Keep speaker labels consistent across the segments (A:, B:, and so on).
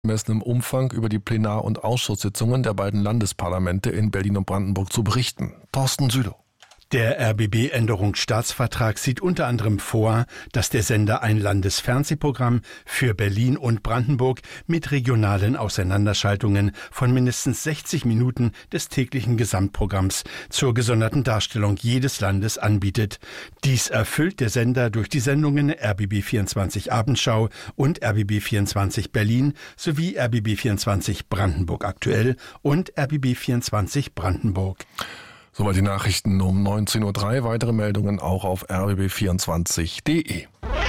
A: angemessenem Umfang über die Plenar- und Ausschusssitzungen der beiden Landesparlamente in Berlin und Brandenburg zu berichten. Thorsten Sülow.
B: Der RBB-Änderungsstaatsvertrag sieht unter anderem vor, dass der Sender ein Landesfernsehprogramm für Berlin und Brandenburg mit regionalen Auseinanderschaltungen von mindestens 60 Minuten des täglichen Gesamtprogramms zur gesonderten Darstellung jedes Landes anbietet. Dies erfüllt der Sender durch die Sendungen RBB 24 Abendschau und RBB 24 Berlin sowie RBB 24 Brandenburg aktuell und RBB 24 Brandenburg.
A: Soweit die Nachrichten um 19.03 Uhr. Weitere Meldungen auch auf rbb24.de.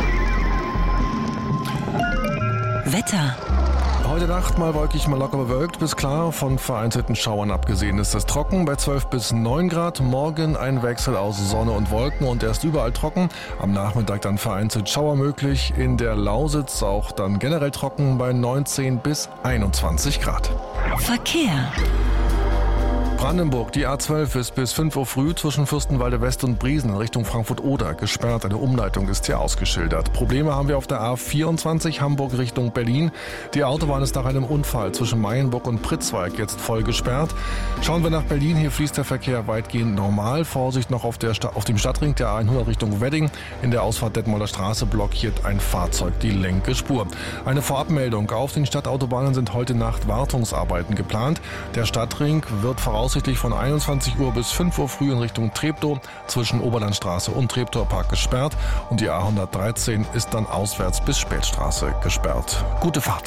C: Wetter.
A: Heute Nacht mal wolkig, mal locker bewölkt bis klar. Von vereinzelten Schauern abgesehen ist es trocken bei 12 bis 9 Grad. Morgen ein Wechsel aus Sonne und Wolken und erst überall trocken. Am Nachmittag dann vereinzelt Schauer möglich. In der Lausitz auch dann generell trocken bei 19 bis 21 Grad.
C: Verkehr.
A: Brandenburg, die A12 ist bis 5 Uhr früh zwischen Fürstenwalde West und Briesen in Richtung Frankfurt-Oder gesperrt. Eine Umleitung ist hier ausgeschildert. Probleme haben wir auf der A24 Hamburg Richtung Berlin. Die Autobahn ist nach einem Unfall zwischen Mayenburg und Pritzwalk jetzt voll gesperrt. Schauen wir nach Berlin, hier fließt der Verkehr weitgehend normal. Vorsicht noch auf dem Stadtring der A100 Richtung Wedding. In der Ausfahrt Detmolder Straße blockiert ein Fahrzeug die linke Spur. Eine Vorabmeldung: Auf den Stadtautobahnen sind heute Nacht Wartungsarbeiten geplant. Der Stadtring wird voraussichtlich von 21 Uhr bis 5 Uhr früh in Richtung Treptow zwischen Oberlandstraße und Treptower Park gesperrt und die A113 ist dann auswärts bis Spätstraße gesperrt. Gute Fahrt.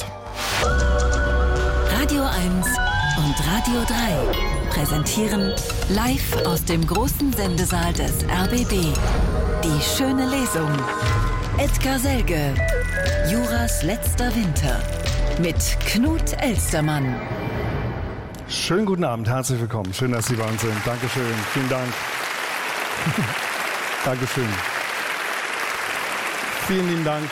C: Radio 1 und Radio 3 präsentieren live aus dem großen Sendesaal des RBB die schöne Lesung. Edgar Selge, Juras letzter Winter mit Knut Elstermann.
D: Schönen guten Abend, herzlich willkommen. Schön, dass Sie bei uns sind. Dankeschön, vielen Dank. Dankeschön. Vielen lieben Dank.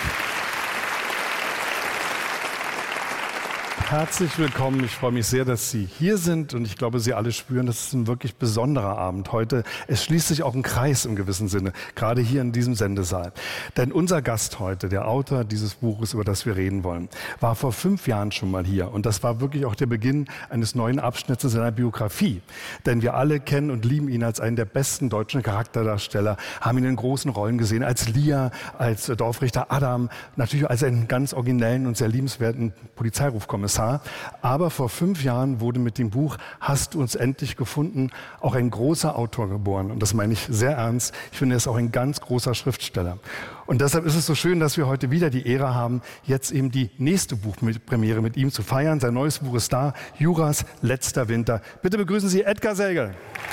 D: Herzlich willkommen. Ich freue mich sehr, dass Sie hier sind und ich glaube, Sie alle spüren, das ist ein wirklich besonderer Abend heute. Es schließt sich auch ein Kreis im gewissen Sinne, gerade hier in diesem Sendesaal. Denn unser Gast heute, der Autor dieses Buches, über das wir reden wollen, war vor 5 Jahren schon mal hier und das war wirklich auch der Beginn eines neuen Abschnitts in seiner Biografie. Denn wir alle kennen und lieben ihn als einen der besten deutschen Charakterdarsteller, haben ihn in großen Rollen gesehen, als Lia, als Dorfrichter Adam, natürlich als einen ganz originellen und sehr liebenswerten Polizeirufkommissar. Aber vor 5 Jahren wurde mit dem Buch Hast du uns endlich gefunden auch ein großer Autor geboren. Und das meine ich sehr ernst. Ich finde, er ist auch ein ganz großer Schriftsteller. Und deshalb ist es so schön, dass wir heute wieder die Ehre haben, jetzt eben die nächste Buchpremiere mit ihm zu feiern. Sein neues Buch ist da, Juras letzter Winter. Bitte begrüßen Sie Edgar Selge.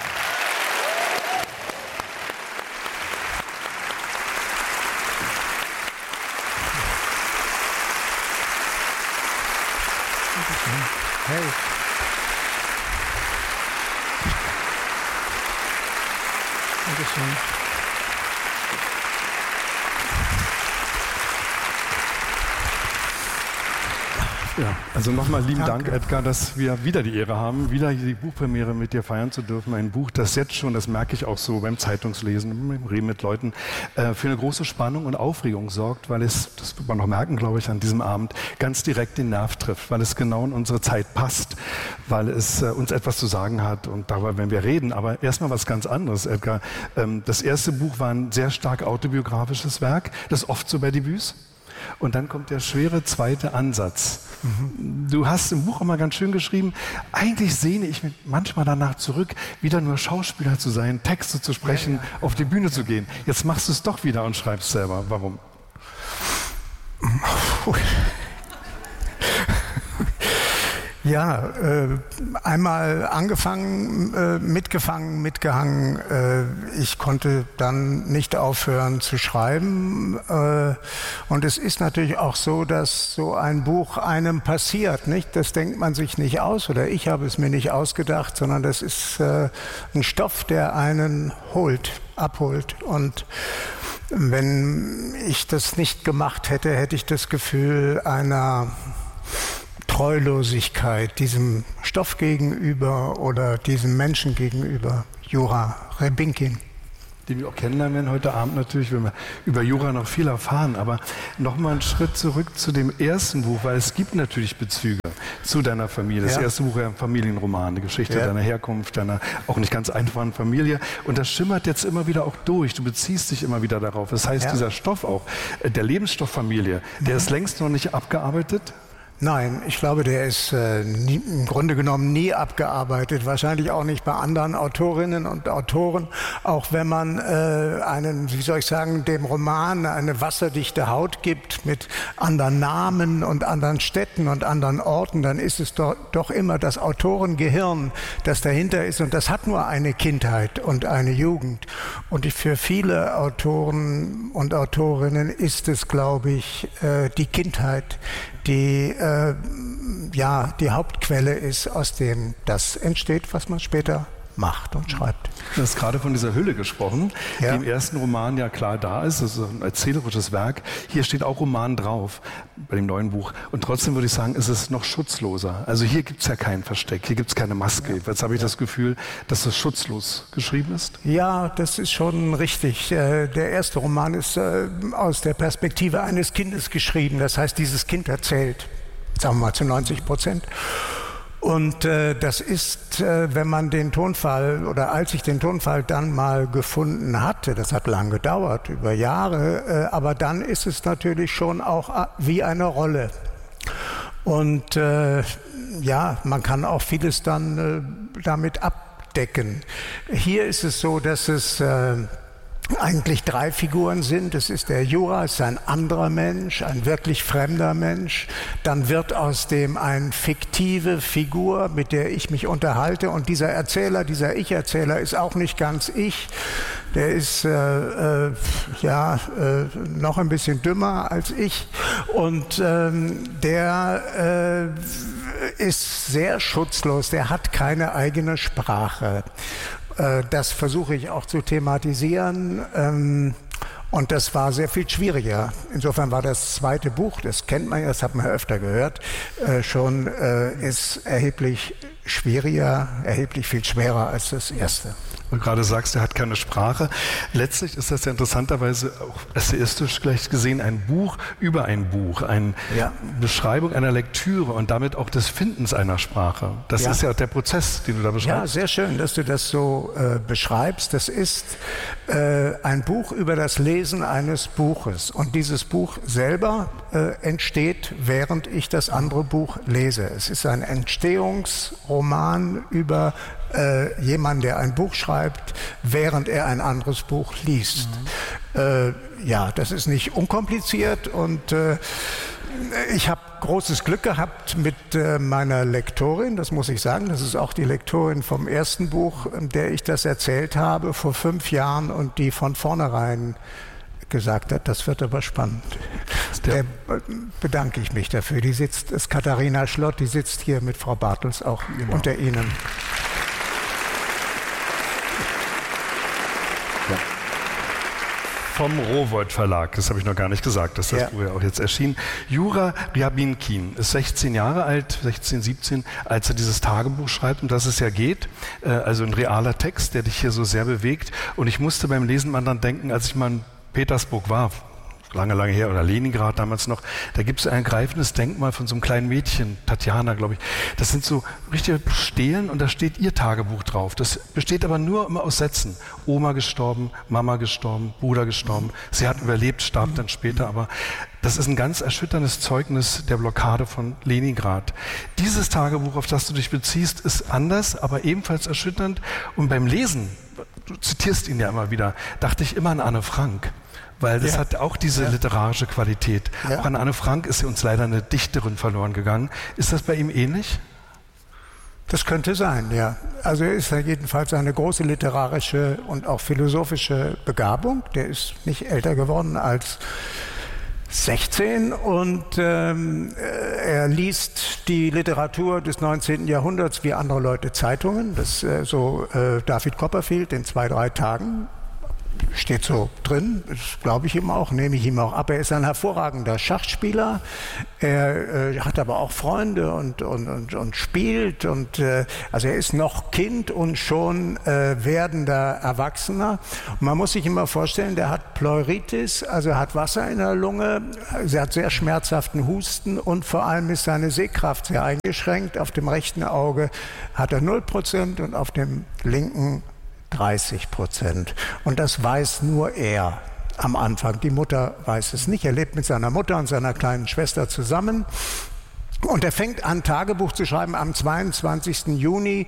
E: Hey. Dankeschön.
D: Ja, also nochmal lieben Dank, Edgar, dass wir wieder die Ehre haben, wieder die Buchpremiere mit dir feiern zu dürfen. Ein Buch, das jetzt schon, das merke ich auch so beim Zeitungslesen, beim Reden mit Leuten, für eine große Spannung und Aufregung sorgt, weil es, das wird man noch merken, glaube ich, an diesem Abend, ganz direkt den Nerv trifft, weil es genau in unsere Zeit passt, weil es uns etwas zu sagen hat und darüber werden wir reden. Aber erstmal was ganz anderes, Edgar. Das erste Buch war ein sehr stark autobiografisches Werk, das ist oft so bei Debüts. Und dann kommt der schwere zweite Ansatz. Du hast im Buch auch mal ganz schön geschrieben, eigentlich sehne ich mich manchmal danach zurück, wieder nur Schauspieler zu sein, Texte zu sprechen, auf die Bühne zu gehen. Jetzt machst du es doch wieder und schreibst selber. Warum?
E: Ja, einmal angefangen, mitgehangen. Ich konnte dann nicht aufhören zu schreiben. Und es ist natürlich auch so, dass so ein Buch einem passiert, nicht? Das denkt man sich nicht aus oder ich habe es mir nicht ausgedacht, sondern das ist ein Stoff, der einen abholt. Und wenn ich das nicht gemacht hätte, hätte ich das Gefühl einer Treulosigkeit diesem Stoff gegenüber oder diesem Menschen gegenüber, Jura Rebinkin.
D: den wir auch kennenlernen werden heute Abend natürlich, wenn wir über Jura noch viel erfahren. Aber nochmal einen Schritt zurück zu dem ersten Buch, weil es gibt natürlich Bezüge zu deiner Familie. Das erste Buch war ein Familienroman, eine Geschichte deiner Herkunft, deiner auch nicht ganz einfachen Familie. Und das schimmert jetzt immer wieder auch durch. Du beziehst dich immer wieder darauf. Das heißt, dieser Stoff auch, der Lebensstoff Familie, der ist längst noch nicht abgearbeitet?
E: Nein, ich glaube, der ist im Grunde genommen nie abgearbeitet. Wahrscheinlich auch nicht bei anderen Autorinnen und Autoren. Auch wenn man dem Roman eine wasserdichte Haut gibt mit anderen Namen und anderen Städten und anderen Orten, dann ist es doch immer das Autorengehirn, das dahinter ist. Und das hat nur eine Kindheit und eine Jugend. Und für viele Autoren und Autorinnen ist es, glaube ich, die Kindheit, die die Hauptquelle ist, aus dem das entsteht, was man später macht und schreibt.
D: Du hast gerade von dieser Hülle gesprochen, die im ersten Roman ja klar da ist. Das ist ein erzählerisches Werk. Hier steht auch Roman drauf, bei dem neuen Buch. Und trotzdem würde ich sagen, ist es noch schutzloser. Also hier gibt es ja kein Versteck, hier gibt es keine Maske. Jetzt habe ich das Gefühl, dass es schutzlos geschrieben ist. Ja, das ist schon richtig. Der erste Roman ist aus der Perspektive eines Kindes geschrieben. Das heißt, dieses Kind erzählt, sagen wir mal zu 90%. Und das ist, wenn man den Tonfall oder als ich den Tonfall dann mal gefunden hatte, das hat lang gedauert, über Jahre, aber dann ist es natürlich schon auch wie eine Rolle. Und man kann auch vieles dann damit abdecken. Hier ist es so, dass es eigentlich 3 Figuren sind. Das ist der Jura, ist ein anderer Mensch, ein wirklich fremder Mensch. Dann wird aus dem eine fiktive Figur, mit der ich mich unterhalte. Und dieser Erzähler, dieser Ich-Erzähler ist auch nicht ganz ich. Der ist noch ein bisschen dümmer als ich. Und der ist sehr schutzlos. Der hat keine eigene Sprache. Das versuche ich auch zu thematisieren und das war sehr viel schwieriger. Insofern war das zweite Buch, das kennt man ja, das hat man ja öfter gehört, ist erheblich schwieriger, erheblich viel schwerer als das erste. Und gerade sagst, er hat keine Sprache. Letztlich ist das ja interessanterweise auch essayistisch gleich gesehen ein Buch über ein Buch, eine Beschreibung einer Lektüre und damit auch des Findens einer Sprache. Das ist ja der Prozess, den du da beschreibst. Ja, sehr schön, dass du das so beschreibst. Das ist ein Buch über das Lesen eines Buches. Und dieses Buch selber entsteht, während ich das andere Buch lese. Es ist ein Entstehungsroman über jemand, der ein Buch schreibt, während er ein anderes Buch liest. Das ist nicht unkompliziert und ich habe großes Glück gehabt mit meiner Lektorin, das muss ich sagen. Das ist auch die Lektorin vom ersten Buch, der ich das erzählt habe, vor 5 Jahren und die von vornherein gesagt hat, das wird aber spannend. Der bedanke ich mich dafür. Die ist Katharina Schlott, die sitzt hier mit Frau Bartels auch unter Ihnen. Vom Rowohlt Verlag, das habe ich noch gar nicht gesagt, dass das Buch ja auch jetzt erschien. Jura Ryabinkin ist 16 Jahre alt, 16, 17, als er dieses Tagebuch schreibt, um das es ja geht. Also ein realer Text, der dich hier so sehr bewegt. Und ich musste beim Lesen mal dran denken, als ich mal in Petersburg war, lange, lange her, oder Leningrad damals noch, da gibt es ein greifendes Denkmal von so einem kleinen Mädchen, Tatjana, glaube ich. Das sind so richtige Stelen und da steht ihr Tagebuch drauf. Das besteht aber nur immer aus Sätzen. Oma gestorben, Mama gestorben, Bruder gestorben. Sie hat überlebt, starb dann später, aber das ist ein ganz erschütterndes Zeugnis der Blockade von Leningrad. Dieses Tagebuch, auf das du dich beziehst, ist anders, aber ebenfalls erschütternd. Und beim Lesen, du zitierst ihn ja immer wieder, dachte ich immer an Anne Frank. Weil das hat auch diese literarische Qualität. Auch an Anne Frank ist uns leider eine Dichterin verloren gegangen. Ist das bei ihm ähnlich? Das könnte sein, ja. Also er ist ja jedenfalls eine große literarische und auch philosophische Begabung. Der ist nicht älter geworden als 16 und er liest die Literatur des 19. Jahrhunderts wie andere Leute Zeitungen. Das so David Copperfield in 2-3 Tagen.
E: steht so drin, das glaube ich ihm auch, nehme ich ihm auch ab. Er ist ein hervorragender Schachspieler, er hat aber auch Freunde und spielt. Also er ist noch Kind und schon werdender Erwachsener. Und man muss sich immer vorstellen, der hat Pleuritis, also er hat Wasser in der Lunge, er hat sehr schmerzhaften Husten und vor allem ist seine Sehkraft sehr eingeschränkt. Auf dem rechten Auge hat er 0% und auf dem linken 30%. Und das weiß nur er am Anfang. Die Mutter weiß es nicht. Er lebt mit seiner Mutter und seiner kleinen Schwester zusammen. Und er fängt an, Tagebuch zu schreiben am 22. Juni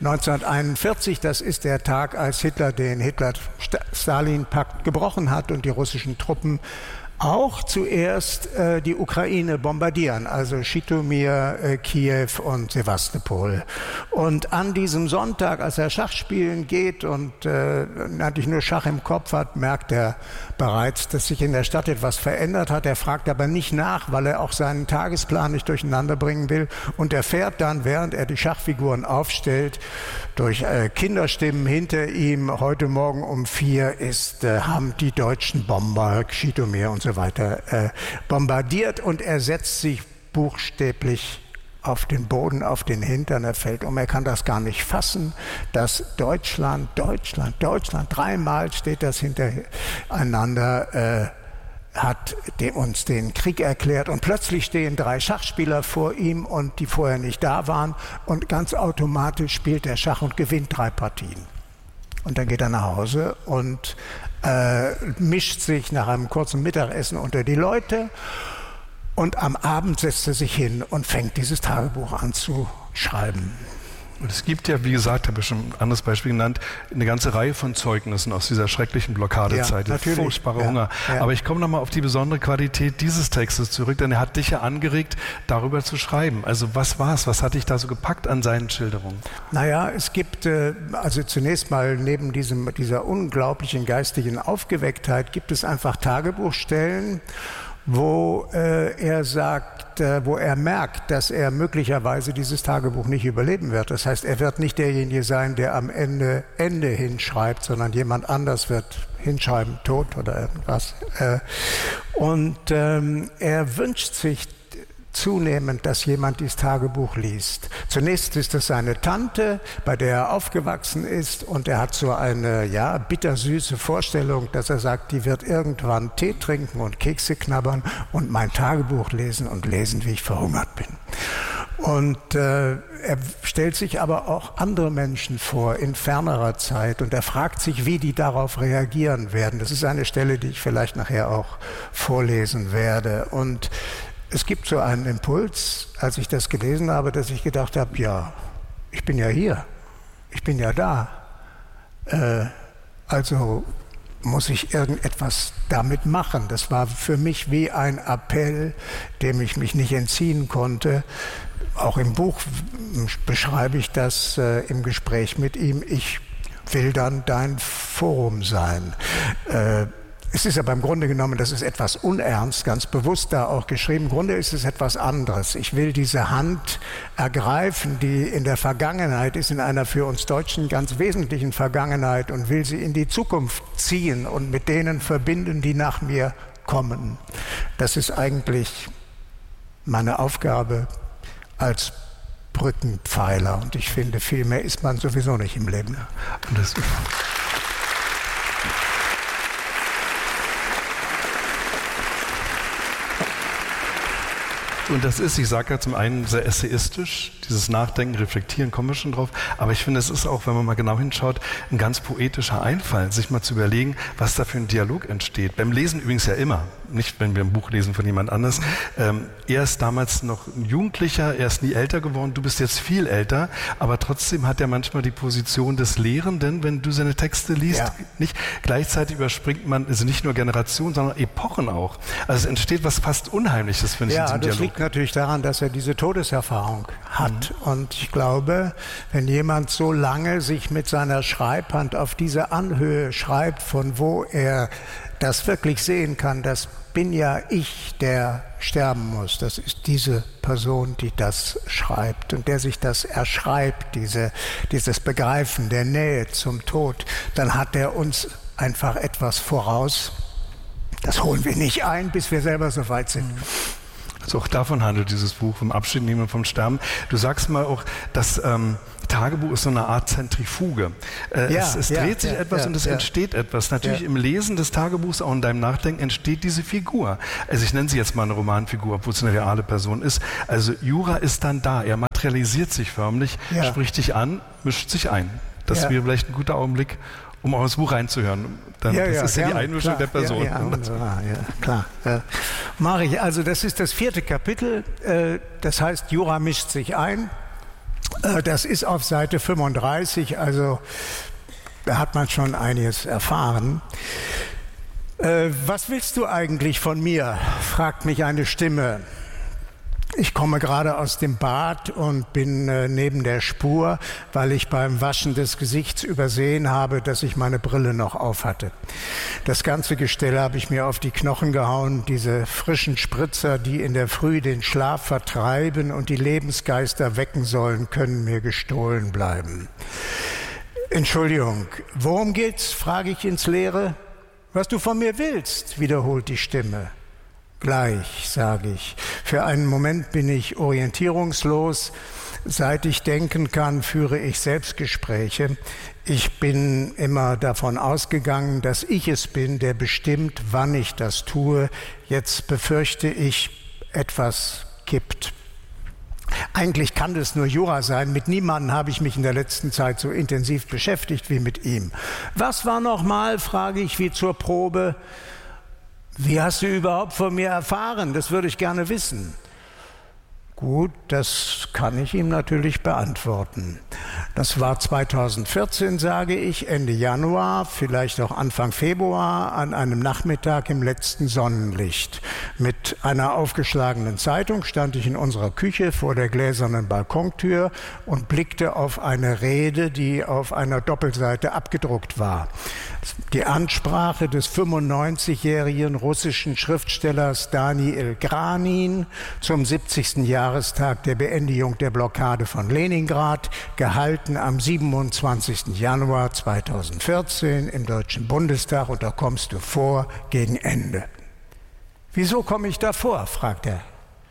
E: 1941. Das ist der Tag, als Hitler den Hitler-Stalin-Pakt gebrochen hat und die russischen Truppen auch zuerst die Ukraine bombardieren, also Schitomir, Kiew und Sewastopol. Und an diesem Sonntag, als er Schach spielen geht und natürlich nur Schach im Kopf hat, merkt er bereits, dass sich in der Stadt etwas verändert hat. Er fragt aber nicht nach, weil er auch seinen Tagesplan nicht durcheinander bringen will. Und er fährt dann, während er die Schachfiguren aufstellt, durch Kinderstimmen hinter ihm, heute Morgen um 4 haben die deutschen Bomber Schitomir und so weiter bombardiert, und er setzt sich buchstäblich auf den Boden, auf den Hintern, er fällt um. Er kann das gar nicht fassen, dass Deutschland, dreimal steht das hintereinander, hat uns den Krieg erklärt, und plötzlich stehen 3 Schachspieler vor ihm, und die vorher nicht da waren, und ganz automatisch spielt er Schach und gewinnt 3 Partien. Und dann geht er nach Hause und mischt sich nach einem kurzen Mittagessen unter die Leute, und am Abend setzt er sich hin und fängt dieses Tagebuch an zu schreiben.
D: Und es gibt ja, wie gesagt, habe ich schon ein anderes Beispiel genannt, eine ganze Reihe von Zeugnissen aus dieser schrecklichen Blockadezeit, der furchtbare Hunger. Ja. Aber ich komme nochmal auf die besondere Qualität dieses Textes zurück, denn er hat dich ja angeregt, darüber zu schreiben. Also was war's? Was hat dich da so gepackt an seinen Schilderungen?
E: Naja, es gibt, also zunächst mal neben dieser unglaublichen geistigen Aufgewecktheit, gibt es einfach Tagebuchstellen, wo er sagt, wo er merkt, dass er möglicherweise dieses Tagebuch nicht überleben wird. Das heißt, er wird nicht derjenige sein, der am Ende hinschreibt, sondern jemand anders wird hinschreiben, tot oder irgendwas. Und er wünscht sich zunehmend, dass jemand dieses Tagebuch liest. Zunächst ist es seine Tante, bei der er aufgewachsen ist, und er hat so eine bittersüße Vorstellung, dass er sagt, die wird irgendwann Tee trinken und Kekse knabbern und mein Tagebuch lesen und lesen, wie ich verhungert bin. Und er stellt sich aber auch andere Menschen vor in fernerer Zeit, und er fragt sich, wie die darauf reagieren werden. Das ist eine Stelle, die ich vielleicht nachher auch vorlesen werde. Und es gibt so einen Impuls, als ich das gelesen habe, dass ich gedacht habe, ja, ich bin ja hier, ich bin ja da, also muss ich irgendetwas damit machen. Das war für mich wie ein Appell, dem ich mich nicht entziehen konnte. Auch im Buch beschreibe ich das im Gespräch mit ihm. Ich will dann dein Forum sein. Es ist aber im Grunde genommen, das ist etwas unernst, ganz bewusst da auch geschrieben. Im Grunde ist es etwas anderes. Ich will diese Hand ergreifen, die in der Vergangenheit ist, in einer für uns Deutschen ganz wesentlichen Vergangenheit, und will sie in die Zukunft ziehen und mit denen verbinden, die nach mir kommen. Das ist eigentlich meine Aufgabe als Brückenpfeiler, und ich finde, viel mehr ist man sowieso nicht im Leben.
D: Und das ist, ich sage ja zum einen sehr essayistisch, dieses Nachdenken, Reflektieren, kommen wir schon drauf, aber ich finde, es ist auch, wenn man mal genau hinschaut, ein ganz poetischer Einfall, sich mal zu überlegen, was da für ein Dialog entsteht. Beim Lesen übrigens ja immer, nicht wenn wir ein Buch lesen von jemand anders. Er ist damals noch ein Jugendlicher, er ist nie älter geworden, du bist jetzt viel älter, aber trotzdem hat er manchmal die Position des Lehrenden, wenn du seine Texte liest. Ja. Nicht gleichzeitig überspringt man, also nicht nur Generationen, sondern Epochen auch. Also es entsteht was fast Unheimliches, finde ich, in diesem Dialog.
E: Das liegt natürlich daran, dass er diese Todeserfahrung hat. Und ich glaube, wenn jemand so lange sich mit seiner Schreibhand auf diese Anhöhe schreibt, von wo er das wirklich sehen kann, das bin ja ich, der sterben muss. Das ist diese Person, die das schreibt und der sich das erschreibt, dieses Begreifen der Nähe zum Tod. Dann hat er uns einfach etwas voraus. Das holen wir nicht ein, bis wir selber so weit sind.
D: Also auch davon handelt dieses Buch, vom Abschied nehmen und vom Sterben. Du sagst mal auch, das Tagebuch ist so eine Art Zentrifuge. Es dreht sich etwas und es entsteht etwas. Natürlich im Lesen des Tagebuchs, auch in deinem Nachdenken, entsteht diese Figur. Also ich nenne sie jetzt mal eine Romanfigur, obwohl es eine reale Person ist. Also Jura ist dann da, er materialisiert sich förmlich, spricht dich an, mischt sich ein. Das wäre vielleicht ein guter Augenblick, um auch ins Buch reinzuhören. Das ist ja die Einmischung der Person.
E: Klar. Mache ich. Also das ist das 4. Kapitel. Das heißt, Jura mischt sich ein. Das ist auf Seite 35. Also da hat man schon einiges erfahren. Was willst du eigentlich von mir? Fragt mich eine Stimme. Ich komme gerade aus dem Bad und bin neben der Spur, weil ich beim Waschen des Gesichts übersehen habe, dass ich meine Brille noch auf hatte. Das ganze Gestell habe ich mir auf die Knochen gehauen. Diese frischen Spritzer, die in der Früh den Schlaf vertreiben und die Lebensgeister wecken sollen, können mir gestohlen bleiben. Entschuldigung, worum geht's? Frage ich ins Leere. Was du von mir willst, wiederholt die Stimme. Gleich, sage ich. Für einen Moment bin ich orientierungslos. Seit ich denken kann, führe ich Selbstgespräche. Ich bin immer davon ausgegangen, dass ich es bin, der bestimmt, wann ich das tue. Jetzt befürchte ich, etwas kippt. Eigentlich kann es nur Jura sein. Mit niemandem habe ich mich in der letzten Zeit so intensiv beschäftigt wie mit ihm. Was war nochmal, frage ich wie zur Probe. Wie hast du überhaupt von mir erfahren? Das würde ich gerne wissen. Gut, das kann ich ihm natürlich beantworten. Das war 2014, sage ich, Ende Januar, vielleicht auch Anfang Februar, an einem Nachmittag im letzten Sonnenlicht. Mit einer aufgeschlagenen Zeitung stand ich in unserer Küche vor der gläsernen Balkontür und blickte auf eine Rede, die auf einer Doppelseite abgedruckt war. Die Ansprache des 95-jährigen russischen Schriftstellers Daniil Granin zum 70. Jahrestag der Beendigung der Blockade von Leningrad, gehalten am 27. Januar 2014 im Deutschen Bundestag, und da kommst du vor gegen Ende. Wieso komme ich da vor? fragt er.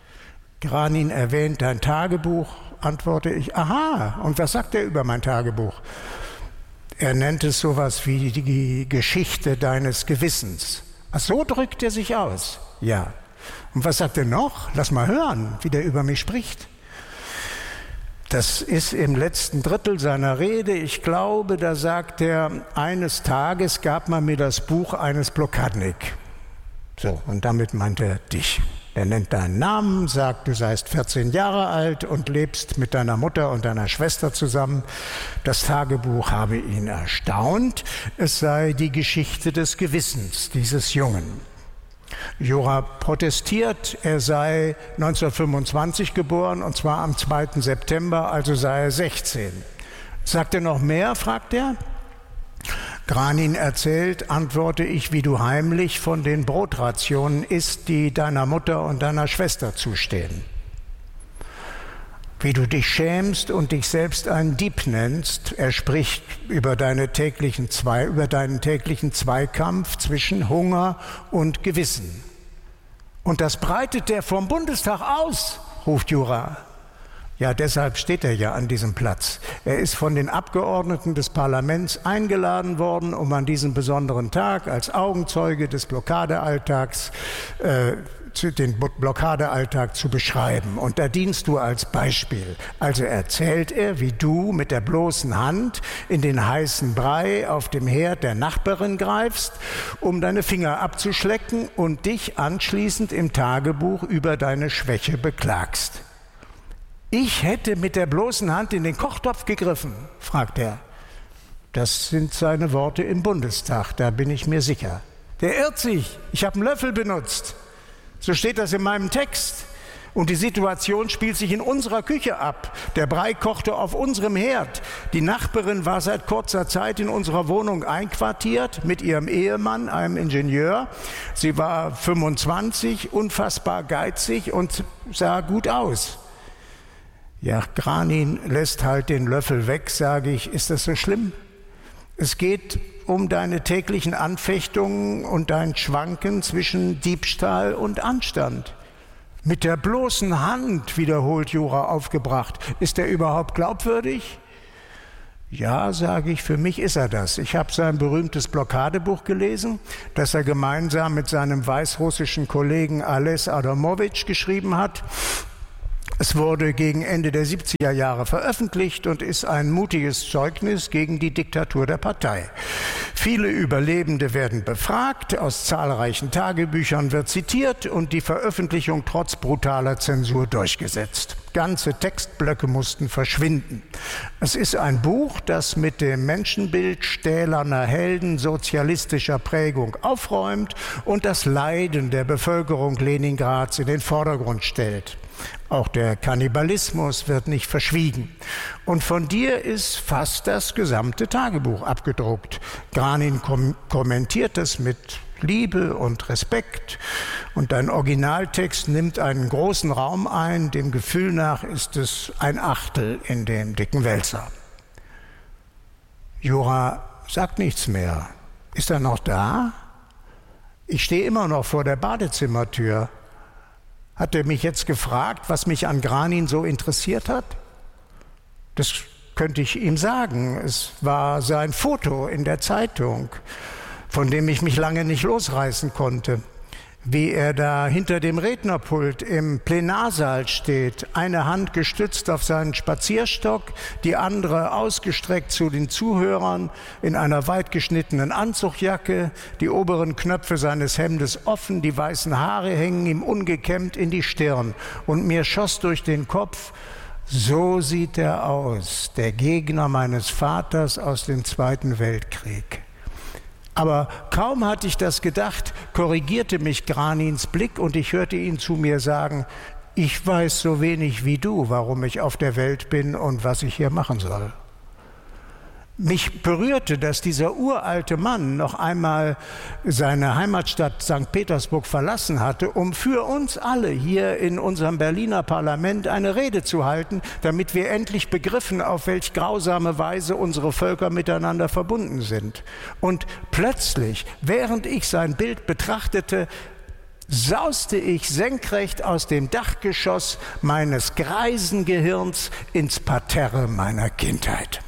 E: Granin erwähnt dein Tagebuch, antworte ich. Aha, und was sagt er über mein Tagebuch? Er nennt es sowas wie die Geschichte deines Gewissens. Ach, so drückt er sich aus. Ja. Und was sagt er noch? Lass mal hören, wie der über mich spricht. Das ist im letzten Drittel seiner Rede. Ich glaube, da sagt er, eines Tages gab man mir das Buch eines Blokadnik. So, und damit meint er dich. Er nennt deinen Namen, sagt, du seist 14 Jahre alt und lebst mit deiner Mutter und deiner Schwester zusammen. Das Tagebuch habe ihn erstaunt. Es sei die Geschichte des Gewissens dieses Jungen. Jura protestiert, er sei 1925 geboren, und zwar am 2. September, also sei er 16. Sagt er noch mehr, fragt er. Granin erzählt, antworte ich, wie du heimlich von den Brotrationen isst, die deiner Mutter und deiner Schwester zustehen. Wie du dich schämst und dich selbst einen Dieb nennst. Er spricht über deinen täglichen Zweikampf zwischen Hunger und Gewissen. Und das breitet der vom Bundestag aus, ruft Jura. Ja, deshalb steht er ja an diesem Platz. Er ist von den Abgeordneten des Parlaments eingeladen worden, um an diesem besonderen Tag als Augenzeuge des Blockadealltags den Blockadealltag zu beschreiben. Und da dienst du als Beispiel. Also erzählt er, wie du mit der bloßen Hand in den heißen Brei auf dem Herd der Nachbarin greifst, um deine Finger abzuschlecken und dich anschließend im Tagebuch über deine Schwäche beklagst. Ich hätte mit der bloßen Hand in den Kochtopf gegriffen, fragt er. Das sind seine Worte im Bundestag, da bin ich mir sicher. Der irrt sich, ich habe einen Löffel benutzt. So steht das in meinem Text. Und die Situation spielt sich in unserer Küche ab. Der Brei kochte auf unserem Herd. Die Nachbarin war seit kurzer Zeit in unserer Wohnung einquartiert mit ihrem Ehemann, einem Ingenieur. Sie war 25, unfassbar geizig und sah gut aus. Ja, Granin lässt halt den Löffel weg, sage ich. Ist das so schlimm? Es geht um deine täglichen Anfechtungen und dein Schwanken zwischen Diebstahl und Anstand. Mit der bloßen Hand, wiederholt Jura aufgebracht. Ist er überhaupt glaubwürdig? Ja, sage ich, für mich ist er das. Ich habe sein berühmtes Blockadebuch gelesen, das er gemeinsam mit seinem weißrussischen Kollegen Ales Adamowitsch geschrieben hat. Es wurde gegen Ende der 70er Jahre veröffentlicht und ist ein mutiges Zeugnis gegen die Diktatur der Partei. Viele Überlebende werden befragt, aus zahlreichen Tagebüchern wird zitiert und die Veröffentlichung trotz brutaler Zensur durchgesetzt. Ganze Textblöcke mussten verschwinden. Es ist ein Buch, das mit dem Menschenbild stählerner Helden sozialistischer Prägung aufräumt und das Leiden der Bevölkerung Leningrads in den Vordergrund stellt. Auch der Kannibalismus wird nicht verschwiegen. Und von dir ist fast das gesamte Tagebuch abgedruckt. Granin kommentiert es mit Liebe und Respekt. Und dein Originaltext nimmt einen großen Raum ein. Dem Gefühl nach ist es ein Achtel in dem dicken Wälzer. Jura sagt nichts mehr. Ist er noch da? Ich stehe immer noch vor der Badezimmertür. Hat er mich jetzt gefragt, was mich an Granin so interessiert hat? Das könnte ich ihm sagen. Es war sein Foto in der Zeitung, von dem ich mich lange nicht losreißen konnte. Wie er da hinter dem Rednerpult im Plenarsaal steht, eine Hand gestützt auf seinen Spazierstock, die andere ausgestreckt zu den Zuhörern in einer weit geschnittenen Anzugjacke, die oberen Knöpfe seines Hemdes offen, die weißen Haare hängen ihm ungekämmt in die Stirn. Und mir schoss durch den Kopf: So sieht er aus, der Gegner meines Vaters aus dem Zweiten Weltkrieg. Aber kaum hatte ich das gedacht, korrigierte mich Granins Blick und ich hörte ihn zu mir sagen: Ich weiß so wenig wie du, warum ich auf der Welt bin und was ich hier machen soll. Mich berührte, dass dieser uralte Mann noch einmal seine Heimatstadt St. Petersburg verlassen hatte, um für uns alle hier in unserem Berliner Parlament eine Rede zu halten, damit wir endlich begriffen, auf welch grausame Weise unsere Völker miteinander verbunden sind. Und plötzlich, während ich sein Bild betrachtete, sauste ich senkrecht aus dem Dachgeschoss meines Greisengehirns ins Parterre meiner Kindheit.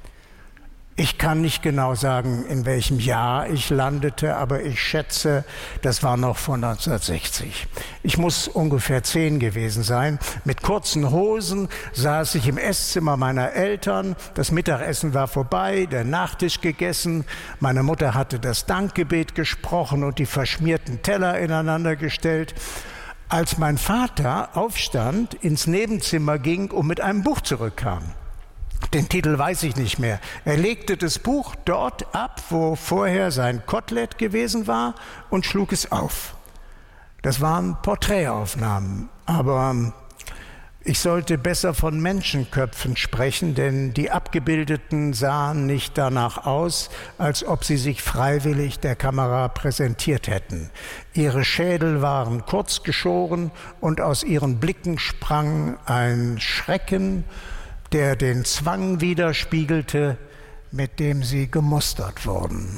E: Ich kann nicht genau sagen, in welchem Jahr ich landete, aber ich schätze, das war noch vor 1960. Ich muss ungefähr 10 gewesen sein. Mit kurzen Hosen saß ich im Esszimmer meiner Eltern. Das Mittagessen war vorbei, der Nachtisch gegessen. Meine Mutter hatte das Dankgebet gesprochen und die verschmierten Teller ineinander gestellt. Als mein Vater aufstand, ins Nebenzimmer ging und mit einem Buch zurückkam. Den Titel weiß ich nicht mehr. Er legte das Buch dort ab, wo vorher sein Kotelett gewesen war, und schlug es auf. Das waren Porträtaufnahmen, aber ich sollte besser von Menschenköpfen sprechen, denn die Abgebildeten sahen nicht danach aus, als ob sie sich freiwillig der Kamera präsentiert hätten. Ihre Schädel waren kurz geschoren und aus ihren Blicken sprang ein Schrecken, der den Zwang widerspiegelte, mit dem sie gemustert wurden.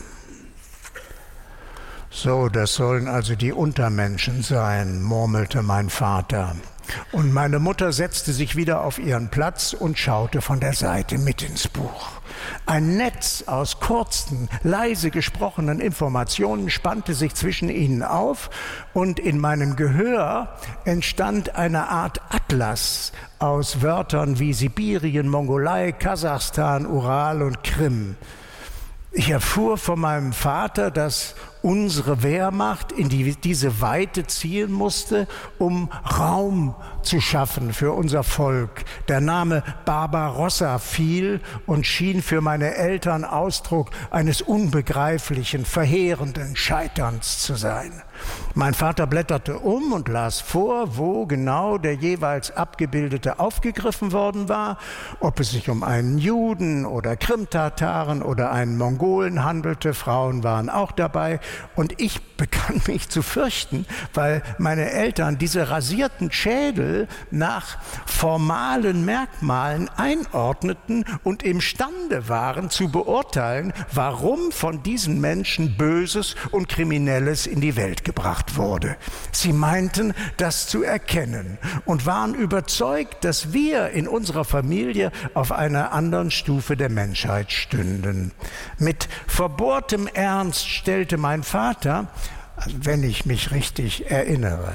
E: So, das sollen also die Untermenschen sein, murmelte mein Vater. Und meine Mutter setzte sich wieder auf ihren Platz und schaute von der Seite mit ins Buch. Ein Netz aus kurzen, leise gesprochenen Informationen spannte sich zwischen ihnen auf und in meinem Gehör entstand eine Art Atlas aus Wörtern wie Sibirien, Mongolei, Kasachstan, Ural und Krim. Ich erfuhr von meinem Vater, dass unsere Wehrmacht in diese Weite ziehen musste, um Raum zu schaffen für unser Volk. Der Name Barbarossa fiel und schien für meine Eltern Ausdruck eines unbegreiflichen, verheerenden Scheiterns zu sein. Mein Vater blätterte um und las vor, wo genau der jeweils Abgebildete aufgegriffen worden war, ob es sich um einen Juden oder Krimtataren oder einen Mongolen handelte. Frauen waren auch dabei. Und ich begann mich zu fürchten, weil meine Eltern diese rasierten Schädel nach formalen Merkmalen einordneten und imstande waren zu beurteilen, warum von diesen Menschen Böses und Kriminelles in die Welt gebracht wurde. Sie meinten, das zu erkennen und waren überzeugt, dass wir in unserer Familie auf einer anderen Stufe der Menschheit stünden. Mit verbohrtem Ernst stellte mein Vater, wenn ich mich richtig erinnere,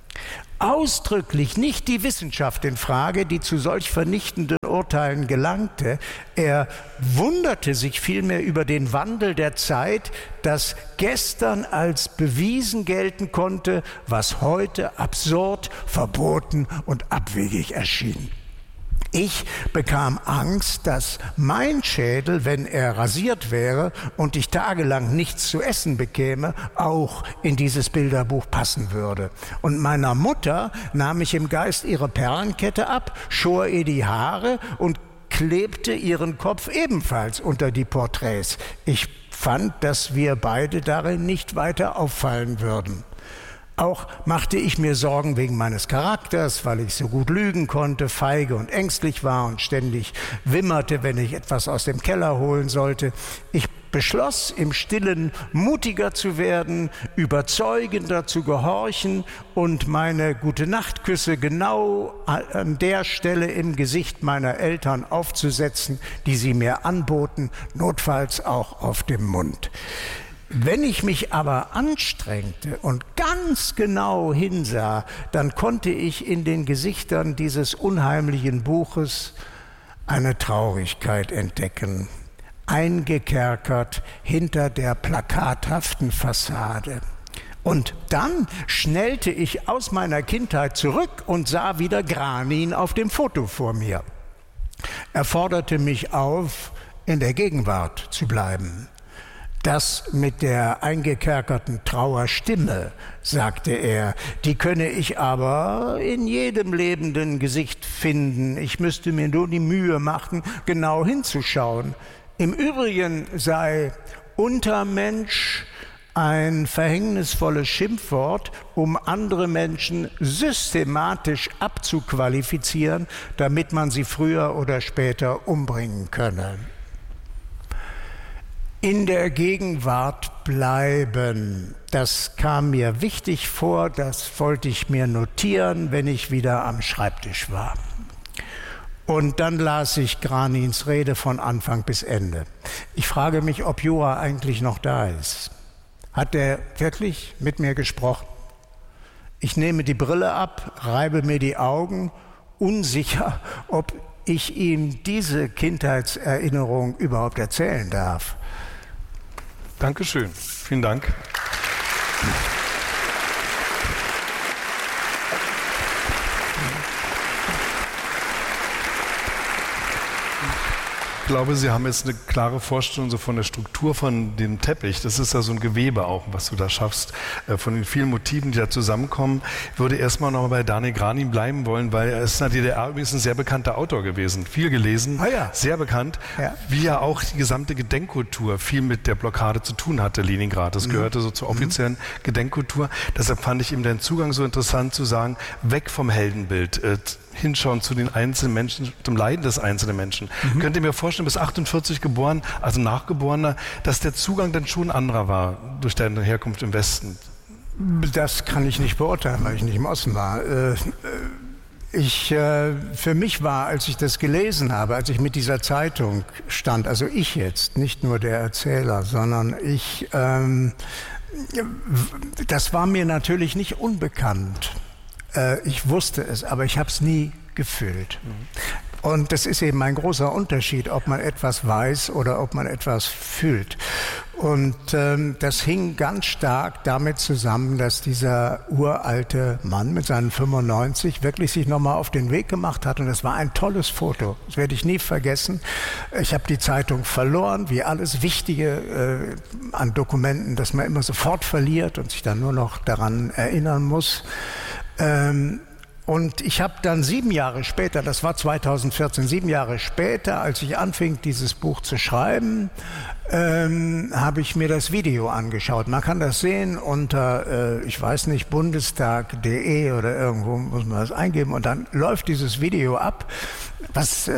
E: ausdrücklich nicht die Wissenschaft in Frage, die zu solch vernichtenden Urteilen gelangte. Er wunderte sich vielmehr über den Wandel der Zeit, dass gestern als bewiesen gelten konnte, was heute absurd, verboten und abwegig erschien. Ich bekam Angst, dass mein Schädel, wenn er rasiert wäre und ich tagelang nichts zu essen bekäme, auch in dieses Bilderbuch passen würde. Und meiner Mutter nahm ich im Geist ihre Perlenkette ab, schor ihr die Haare und klebte ihren Kopf ebenfalls unter die Porträts. Ich fand, dass wir beide darin nicht weiter auffallen würden. Auch machte ich mir Sorgen wegen meines Charakters, weil ich so gut lügen konnte, feige und ängstlich war und ständig wimmerte, wenn ich etwas aus dem Keller holen sollte. Ich beschloss, im Stillen mutiger zu werden, überzeugender zu gehorchen und meine Gute-Nacht-Küsse genau an der Stelle im Gesicht meiner Eltern aufzusetzen, die sie mir anboten, notfalls auch auf dem Mund. Wenn ich mich aber anstrengte und ganz genau hinsah, dann konnte ich in den Gesichtern dieses unheimlichen Buches eine Traurigkeit entdecken, eingekerkert hinter der plakathaften Fassade. Und dann schnellte ich aus meiner Kindheit zurück und sah wieder Granin auf dem Foto vor mir. Er forderte mich auf, in der Gegenwart zu bleiben. Das mit der eingekerkerten Trauerstimme, sagte er, die könne ich aber in jedem lebenden Gesicht finden. Ich müsste mir nur die Mühe machen, genau hinzuschauen. Im Übrigen sei Untermensch ein verhängnisvolles Schimpfwort, um andere Menschen systematisch abzuqualifizieren, damit man sie früher oder später umbringen könne. In der Gegenwart bleiben, das kam mir wichtig vor, das wollte ich mir notieren, wenn ich wieder am Schreibtisch war. Und dann las ich Granins Rede von Anfang bis Ende. Ich frage mich, ob Jura eigentlich noch da ist. Hat er wirklich mit mir gesprochen? Ich nehme die Brille ab, reibe mir die Augen, unsicher, ob ich ihm diese Kindheitserinnerung überhaupt erzählen darf.
D: Dankeschön. Vielen Dank. Ich glaube, Sie haben jetzt eine klare Vorstellung so von der Struktur von dem Teppich. Das ist ja so ein Gewebe auch, was du da schaffst, von den vielen Motiven, die da zusammenkommen. Ich würde erstmal noch bei Daniel Granin bleiben wollen, weil er ist in der DDR übrigens ein sehr bekannter Autor gewesen. Viel gelesen, sehr bekannt. Ja. Wie ja auch die gesamte Gedenkkultur viel mit der Blockade zu tun hatte, Leningrad. Das gehörte so zur offiziellen Gedenkkultur. Deshalb fand ich eben den Zugang so interessant zu sagen, weg vom Heldenbild, hinschauen zu den einzelnen Menschen, zum Leiden des einzelnen Menschen. Könnt ihr mir vorstellen, bis 48 geboren, also Nachgeborener, dass der Zugang dann schon anderer war durch deine Herkunft im Westen?
E: Das kann ich nicht beurteilen, weil ich nicht im Osten war. Für mich war, als ich das gelesen habe, als ich mit dieser Zeitung stand, also ich jetzt, nicht nur der Erzähler, sondern ich, das war mir natürlich nicht unbekannt. Ich wusste es, aber ich habe es nie gefühlt. Und das ist eben ein großer Unterschied, ob man etwas weiß oder ob man etwas fühlt. Und das hing ganz stark damit zusammen, dass dieser uralte Mann mit seinen 95 wirklich sich nochmal auf den Weg gemacht hat. Und das war ein tolles Foto. Das werde ich nie vergessen. Ich habe die Zeitung verloren, wie alles Wichtige an Dokumenten, das man immer sofort verliert und sich dann nur noch daran erinnern muss. Und ich habe dann 7 Jahre später, das war 2014, 7 Jahre später, als ich anfing, dieses Buch zu schreiben, habe ich mir das Video angeschaut. Man kann das sehen unter, ich weiß nicht, bundestag.de oder irgendwo muss man das eingeben und dann läuft dieses Video ab, was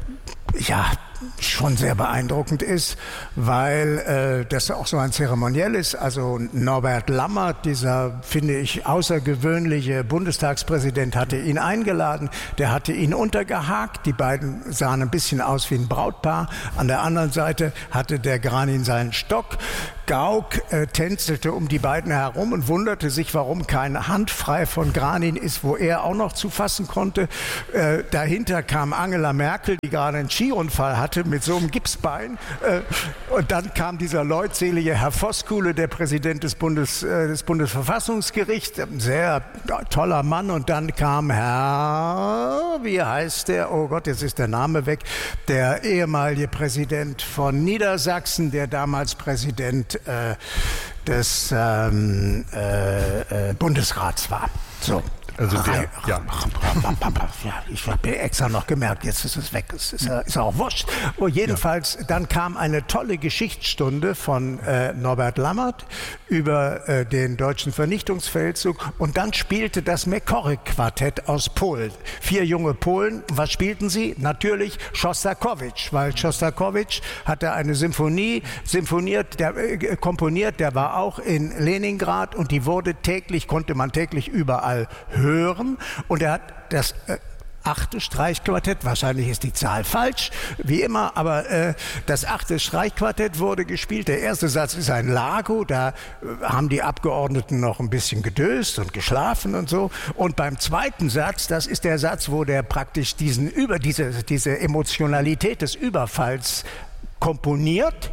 E: schon sehr beeindruckend ist, weil das auch so ein Zeremoniell ist. Also Norbert Lammert, dieser, finde ich, außergewöhnliche Bundestagspräsident, hatte ihn eingeladen. Der hatte ihn untergehakt. Die beiden sahen ein bisschen aus wie ein Brautpaar. An der anderen Seite hatte der Granin seinen Stock. Gauck tänzelte um die beiden herum und wunderte sich, warum keine Hand frei von Granin ist, wo er auch noch zu fassen konnte. Dahinter kam Angela Merkel, die gerade einen Skiunfall hatte mit so einem Gipsbein. Und dann kam dieser leutselige Herr Voskuhle, der Präsident des Bundesverfassungsgerichts, ein sehr toller Mann. Und dann kam Herr, wie heißt der? Oh Gott, jetzt ist der Name weg. Der ehemalige Präsident von Niedersachsen, der damals Präsident des Bundesrats war. So.
D: Also
E: ich habe mir extra noch gemerkt, jetzt ist es weg, es ist auch wurscht. Oh, jedenfalls, dann kam eine tolle Geschichtsstunde von Norbert Lammert über den deutschen Vernichtungsfeldzug und dann spielte das Mekory-Quartett aus Polen. 4 junge Polen. Was spielten sie? Natürlich Schostakowitsch, weil Schostakowitsch hatte eine Symphonie komponiert, der war auch in Leningrad und die konnte man täglich überall hören. Und er hat das 8. Streichquartett, wahrscheinlich ist die Zahl falsch, wie immer, aber das 8. Streichquartett wurde gespielt. Der erste Satz ist ein Lago, da haben die Abgeordneten noch ein bisschen gedöst und geschlafen und so. Und beim zweiten Satz, das ist der Satz, wo der praktisch diese Emotionalität des Überfalls komponierend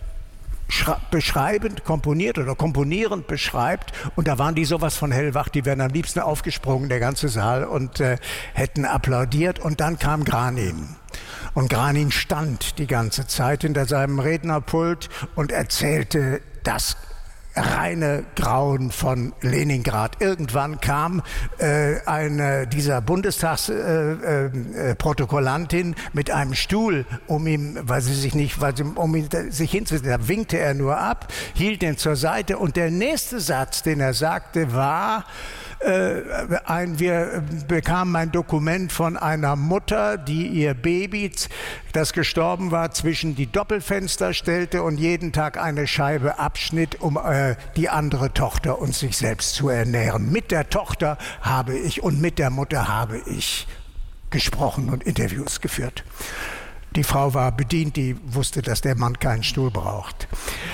E: beschreibt und da waren die sowas von hellwach, die wären am liebsten aufgesprungen, der ganze Saal und hätten applaudiert und dann kam Granin. Und Granin stand die ganze Zeit hinter seinem Rednerpult und erzählte das reine Grauen von Leningrad. Irgendwann kam dieser Bundestagsprotokollantin mit einem Stuhl, um ihn sich hinzusetzen. Da winkte er nur ab, hielt ihn zur Seite und der nächste Satz, den er sagte, war: wir bekamen ein Dokument von einer Mutter, die ihr Baby, das gestorben war, zwischen die Doppelfenster stellte und jeden Tag eine Scheibe abschnitt, um die andere Tochter und sich selbst zu ernähren. Mit der Tochter und mit der Mutter habe ich gesprochen und Interviews geführt. Die Frau war bedient, die wusste, dass der Mann keinen Stuhl braucht.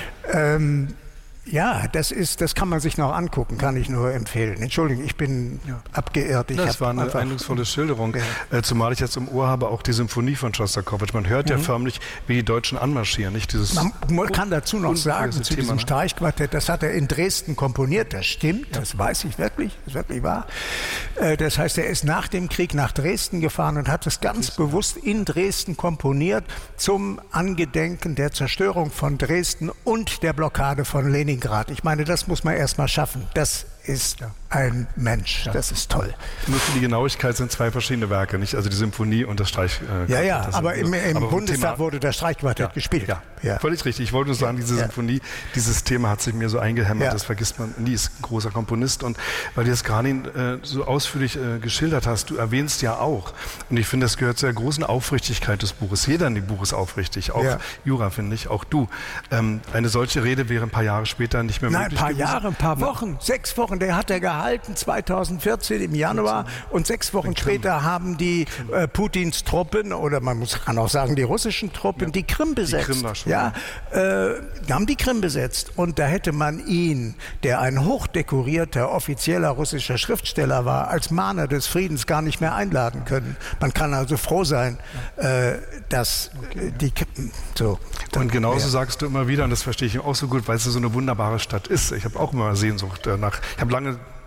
E: Ja, das kann man sich noch angucken, kann ich nur empfehlen. Entschuldigung, ich bin abgeirrt.
D: Das war eine eindrucksvolle Schilderung, zumal ich jetzt im Ohr habe auch die Symphonie von Schostakowitsch. Man hört ja förmlich, wie die Deutschen anmarschieren. Nicht?
E: Man kann dazu noch sagen, zu diesem Streichquartett, das hat er in Dresden komponiert, das stimmt, das weiß ich wirklich, das ist wirklich wahr. Das heißt, er ist nach dem Krieg nach Dresden gefahren und hat es ganz bewusst in Dresden komponiert zum Angedenken der Zerstörung von Dresden und der Blockade von Leningrad. Ich meine, das muss man erst mal schaffen. Das ist ein Mensch. Das ist toll.
D: Nur für die Genauigkeit sind 2 verschiedene Werke, nicht? Also die Symphonie und das Streichquartett.
E: Aber im Bundestag wurde das Streichquartett gespielt.
D: Ja, völlig richtig. Ich wollte nur sagen, diese Symphonie, dieses Thema hat sich mir so eingehämmert, das vergisst man nie, ist ein großer Komponist. Und weil du das Granin so ausführlich geschildert hast, du erwähnst ja auch, und ich finde, das gehört zur großen Aufrichtigkeit des Buches. Jeder in dem Buch ist aufrichtig, auch Jura, finde ich, auch du. Eine solche Rede wäre ein paar Jahre später nicht mehr möglich gewesen.
E: Ein paar Wochen, 6 Wochen, der hat er gehalten, 2014 im Januar und 6 Wochen später haben die Putins Truppen, oder kann auch sagen die russischen Truppen, die Krim besetzt. Die Krim war schon. Haben die Krim besetzt und da hätte man ihn, der ein hochdekorierter offizieller russischer Schriftsteller war, als Mahner des Friedens gar nicht mehr einladen können. Man kann also froh sein, dass die so.
D: Und genauso sagst du immer wieder, und das verstehe ich auch so gut, weil es so eine wunderbare Stadt ist. Ich habe auch immer Sehnsucht danach. Ich habe lange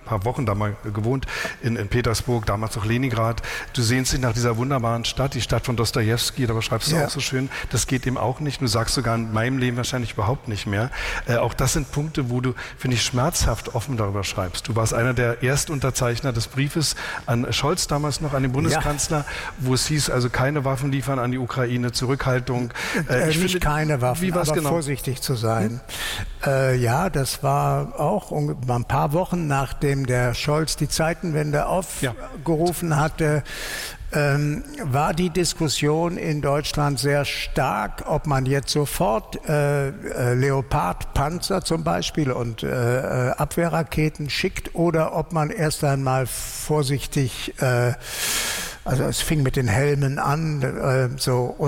D: paar Wochen da mal gewohnt in Petersburg, damals auch Leningrad. Du sehnst dich nach dieser wunderbaren Stadt, die Stadt von Dostojewski, da schreibst du auch so schön, das geht ihm auch nicht. Du sagst sogar in meinem Leben wahrscheinlich überhaupt nicht mehr. Auch das sind Punkte, wo du, finde ich, schmerzhaft offen darüber schreibst. Du warst einer der Erstunterzeichner des Briefes an Scholz damals noch, an den Bundeskanzler, wo es hieß, also keine Waffen liefern an die Ukraine, Zurückhaltung.
E: Nicht keine Waffen, aber
D: genau?
E: Vorsichtig zu sein. Ja, das war auch ein paar Wochen, nachdem der Scholz die Zeitenwende aufgerufen hatte, war die Diskussion in Deutschland sehr stark, ob man jetzt sofort Leopard-Panzer zum Beispiel und Abwehrraketen schickt oder ob man erst einmal vorsichtig, also es fing mit den Helmen an,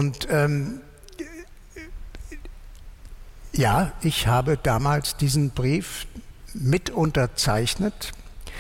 E: ja, ich habe damals diesen Brief mit unterzeichnet,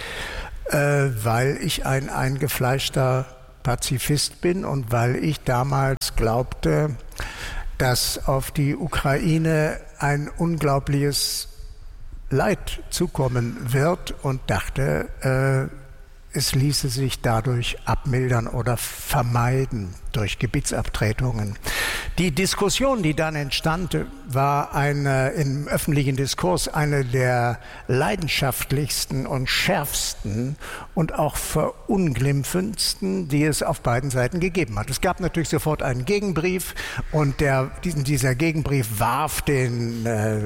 E: weil ich ein eingefleischter Pazifist bin und weil ich damals glaubte, dass auf die Ukraine ein unglaubliches Leid zukommen wird und dachte, es ließe sich dadurch abmildern oder vermeiden durch Gebietsabtretungen. Die Diskussion, die dann entstand, war im öffentlichen Diskurs eine der leidenschaftlichsten und schärfsten und auch verunglimpfendsten, die es auf beiden Seiten gegeben hat. Es gab natürlich sofort einen Gegenbrief und dieser Gegenbrief warf dem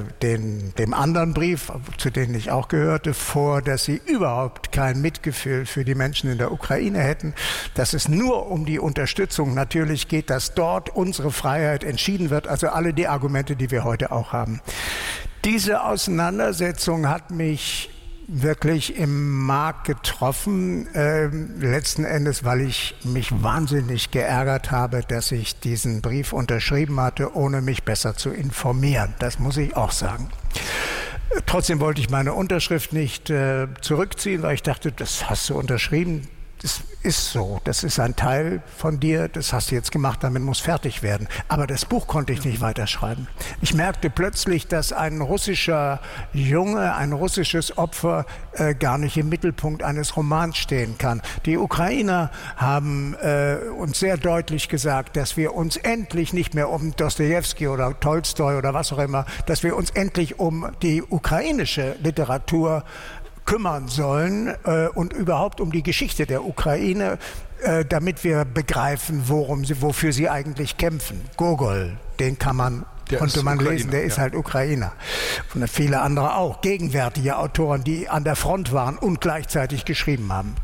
E: anderen Brief, zu denen ich auch gehörte, vor, dass sie überhaupt kein Mitgefühl für die Menschen in der Ukraine hätten, dass es nur um die Unterstützung natürlich geht, dass dort unsere Freiheit entschieden wird, also alle die Argumente, die wir heute auch haben. Diese Auseinandersetzung hat mich wirklich im Mark getroffen, letzten Endes, weil ich mich wahnsinnig geärgert habe, dass ich diesen Brief unterschrieben hatte, ohne mich besser zu informieren. Das muss ich auch sagen. Trotzdem wollte ich meine Unterschrift nicht zurückziehen, weil ich dachte, das hast du unterschrieben. Das ist so, das ist ein Teil von dir, das hast du jetzt gemacht, damit muss fertig werden. Aber das Buch konnte ich nicht weiterschreiben. Ich merkte plötzlich, dass ein russischer Junge, ein russisches Opfer gar nicht im Mittelpunkt eines Romans stehen kann. Die Ukrainer haben uns sehr deutlich gesagt, dass wir uns endlich nicht mehr um Dostojewski oder Tolstoi oder was auch immer, dass wir uns endlich um die ukrainische Literatur kümmern sollen und überhaupt um die Geschichte der Ukraine, damit wir begreifen, wofür sie eigentlich kämpfen. Gogol, den konnte man lesen, der ist halt Ukrainer. Und viele andere auch, gegenwärtige Autoren, die an der Front waren und gleichzeitig geschrieben haben.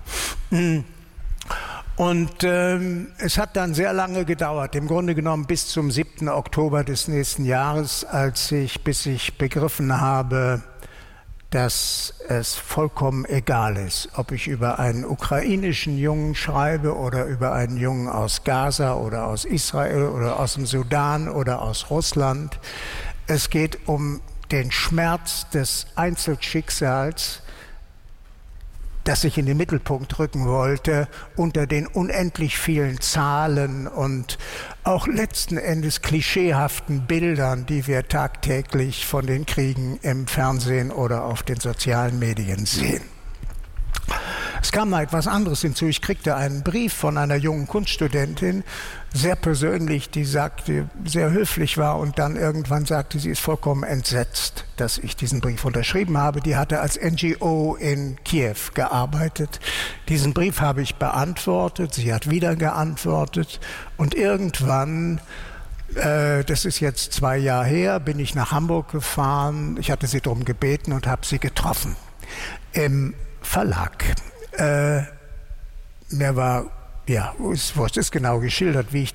E: Und es hat dann sehr lange gedauert, im Grunde genommen bis zum 7. Oktober des nächsten Jahres, bis ich begriffen habe, dass es vollkommen egal ist, ob ich über einen ukrainischen Jungen schreibe oder über einen Jungen aus Gaza oder aus Israel oder aus dem Sudan oder aus Russland. Es geht um den Schmerz des Einzelschicksals, das ich in den Mittelpunkt rücken wollte, unter den unendlich vielen Zahlen und auch letzten Endes klischeehaften Bildern, die wir tagtäglich von den Kriegen im Fernsehen oder auf den sozialen Medien sehen. Es kam noch etwas anderes hinzu. Ich kriegte einen Brief von einer jungen Kunststudentin, sehr persönlich, die sagte, sehr höflich war und dann irgendwann sagte, sie ist vollkommen entsetzt, dass ich diesen Brief unterschrieben habe. Die hatte als NGO in Kiew gearbeitet. Diesen Brief habe ich beantwortet, sie hat wieder geantwortet und irgendwann, das ist jetzt 2 Jahre her, bin ich nach Hamburg gefahren. Ich hatte sie darum gebeten und habe sie getroffen im Verlag. Mir war, es ist genau geschildert, wie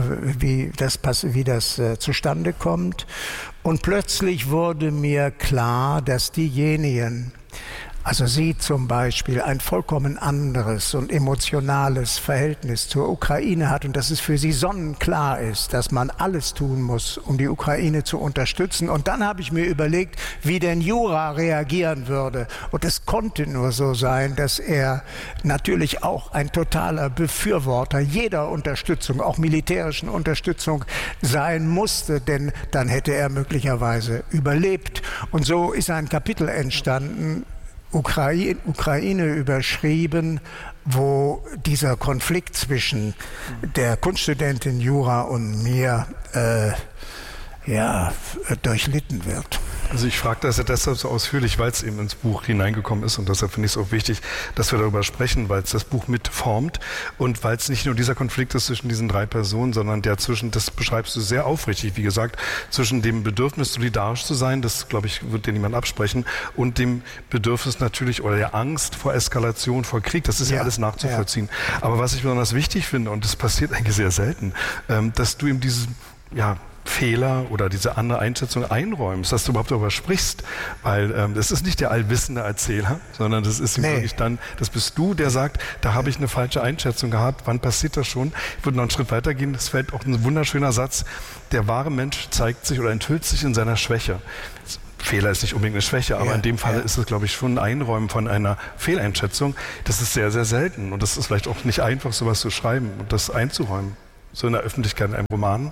E: das zustande kommt. Und plötzlich wurde mir klar, dass diejenigen, also sie zum Beispiel, ein vollkommen anderes und emotionales Verhältnis zur Ukraine hat und dass es für sie sonnenklar ist, dass man alles tun muss, um die Ukraine zu unterstützen. Und dann habe ich mir überlegt, wie denn Jura reagieren würde. Und es konnte nur so sein, dass er natürlich auch ein totaler Befürworter jeder Unterstützung, auch militärischen Unterstützung sein musste, denn dann hätte er möglicherweise überlebt. Und so ist ein Kapitel entstanden, Ukraine überschrieben, wo dieser Konflikt zwischen der Kunststudentin Jura und mir durchlitten wird.
D: Also ich frage das ja deshalb so ausführlich, weil es eben ins Buch hineingekommen ist und deshalb finde ich es auch wichtig, dass wir darüber sprechen, weil es das Buch mitformt und weil es nicht nur dieser Konflikt ist zwischen diesen 3 Personen, sondern der zwischen, das beschreibst du sehr aufrichtig, wie gesagt, zwischen dem Bedürfnis solidarisch zu sein, das glaube ich wird dir niemand absprechen, und dem Bedürfnis natürlich oder der Angst vor Eskalation, vor Krieg, das ist ja alles nachzuvollziehen. Ja. Aber was ich besonders wichtig finde, und das passiert eigentlich sehr selten, dass du eben diesen, Fehler oder diese andere Einschätzung einräumst, dass du überhaupt darüber sprichst, weil das ist nicht der allwissende Erzähler, sondern das ist wirklich dann, das bist du, der sagt, da habe ich eine falsche Einschätzung gehabt, wann passiert das schon? Ich würde noch einen Schritt weiter gehen, es fällt auch ein wunderschöner Satz, der wahre Mensch zeigt sich oder enthüllt sich in seiner Schwäche. Fehler ist nicht unbedingt eine Schwäche, aber in dem Fall ist es, glaube ich, schon ein Einräumen von einer Fehleinschätzung. Das ist sehr, sehr selten und das ist vielleicht auch nicht einfach, sowas zu schreiben und das einzuräumen, so in der Öffentlichkeit in einem Roman.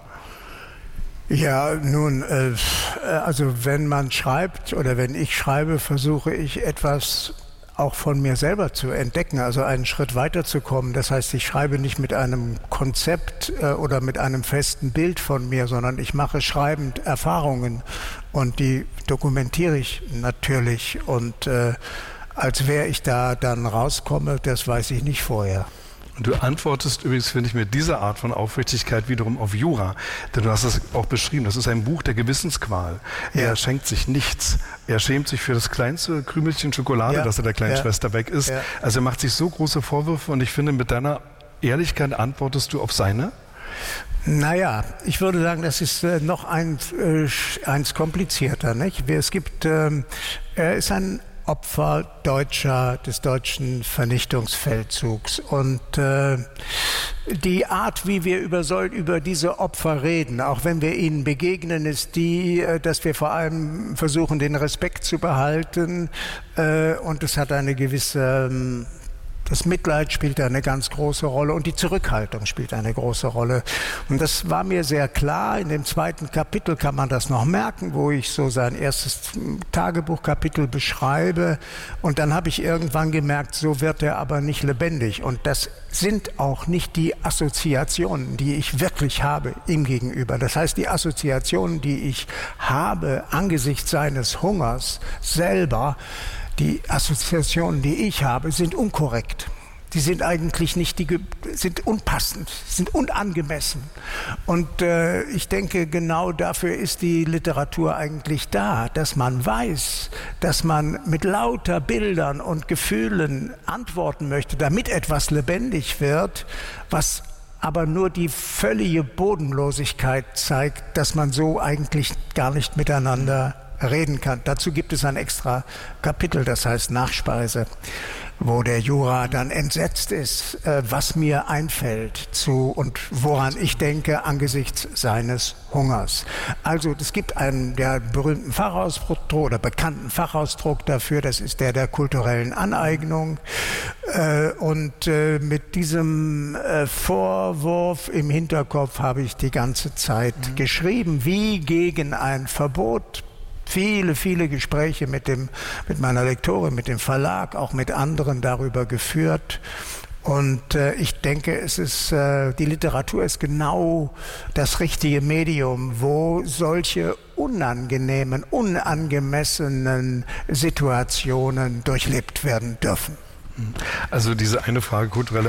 E: Ja, nun, also wenn man schreibt oder wenn ich schreibe, versuche ich etwas auch von mir selber zu entdecken, also einen Schritt weiterzukommen. Das heißt, ich schreibe nicht mit einem Konzept oder mit einem festen Bild von mir, sondern ich mache schreibend Erfahrungen und die dokumentiere ich natürlich. Und als wer ich da dann rauskomme, das weiß ich nicht vorher.
D: Und du antwortest übrigens, finde ich, mit dieser Art von Aufrichtigkeit wiederum auf Jura. Denn du hast es auch beschrieben, das ist ein Buch der Gewissensqual. Ja. Er schenkt sich nichts. Er schämt sich für das kleinste Krümelchen Schokolade, das er der kleinen Schwester weg ist. Ja. Also er macht sich so große Vorwürfe und ich finde, mit deiner Ehrlichkeit antwortest du auf seine?
E: Naja, ich würde sagen, das ist noch eins komplizierter. Nicht? Es gibt, er ist ein Opfer des deutschen Vernichtungsfeldzugs. Und die Art, wie wir über diese Opfer reden, auch wenn wir ihnen begegnen, ist die, dass wir vor allem versuchen, den Respekt zu behalten. Und es hat eine gewisse... Das Mitleid spielt eine ganz große Rolle und die Zurückhaltung spielt eine große Rolle. Und das war mir sehr klar. In dem 2. Kapitel kann man das noch merken, wo ich so sein erstes Tagebuchkapitel beschreibe. Und dann habe ich irgendwann gemerkt, so wird er aber nicht lebendig. Und das sind auch nicht die Assoziationen, die ich wirklich habe ihm gegenüber. Das heißt, die Assoziationen, die ich habe angesichts seines Hungers selber, die Assoziationen, die ich habe, sind unkorrekt. Die sind eigentlich sind unpassend, sind unangemessen. Und ich denke, genau dafür ist die Literatur eigentlich da, dass man weiß, dass man mit lauter Bildern und Gefühlen antworten möchte, damit etwas lebendig wird, was aber nur die völlige Bodenlosigkeit zeigt, dass man so eigentlich gar nicht miteinander reden kann. Dazu gibt es ein extra Kapitel, das heißt Nachspeise, wo der Jura dann entsetzt ist, was mir einfällt und woran ich denke angesichts seines Hungers. Also es gibt der berühmten Fachausdruck oder bekannten Fachausdruck dafür, das ist der kulturellen Aneignung. Und mit diesem Vorwurf im Hinterkopf habe ich die ganze Zeit geschrieben, wie gegen ein Verbot. Viele Gespräche mit meiner Lektorin, mit dem Verlag, auch mit anderen darüber geführt. Und ich denke, die Literatur ist genau das richtige Medium, wo solche unangenehmen, unangemessenen Situationen durchlebt werden dürfen.
D: Also diese eine Frage, kulturelle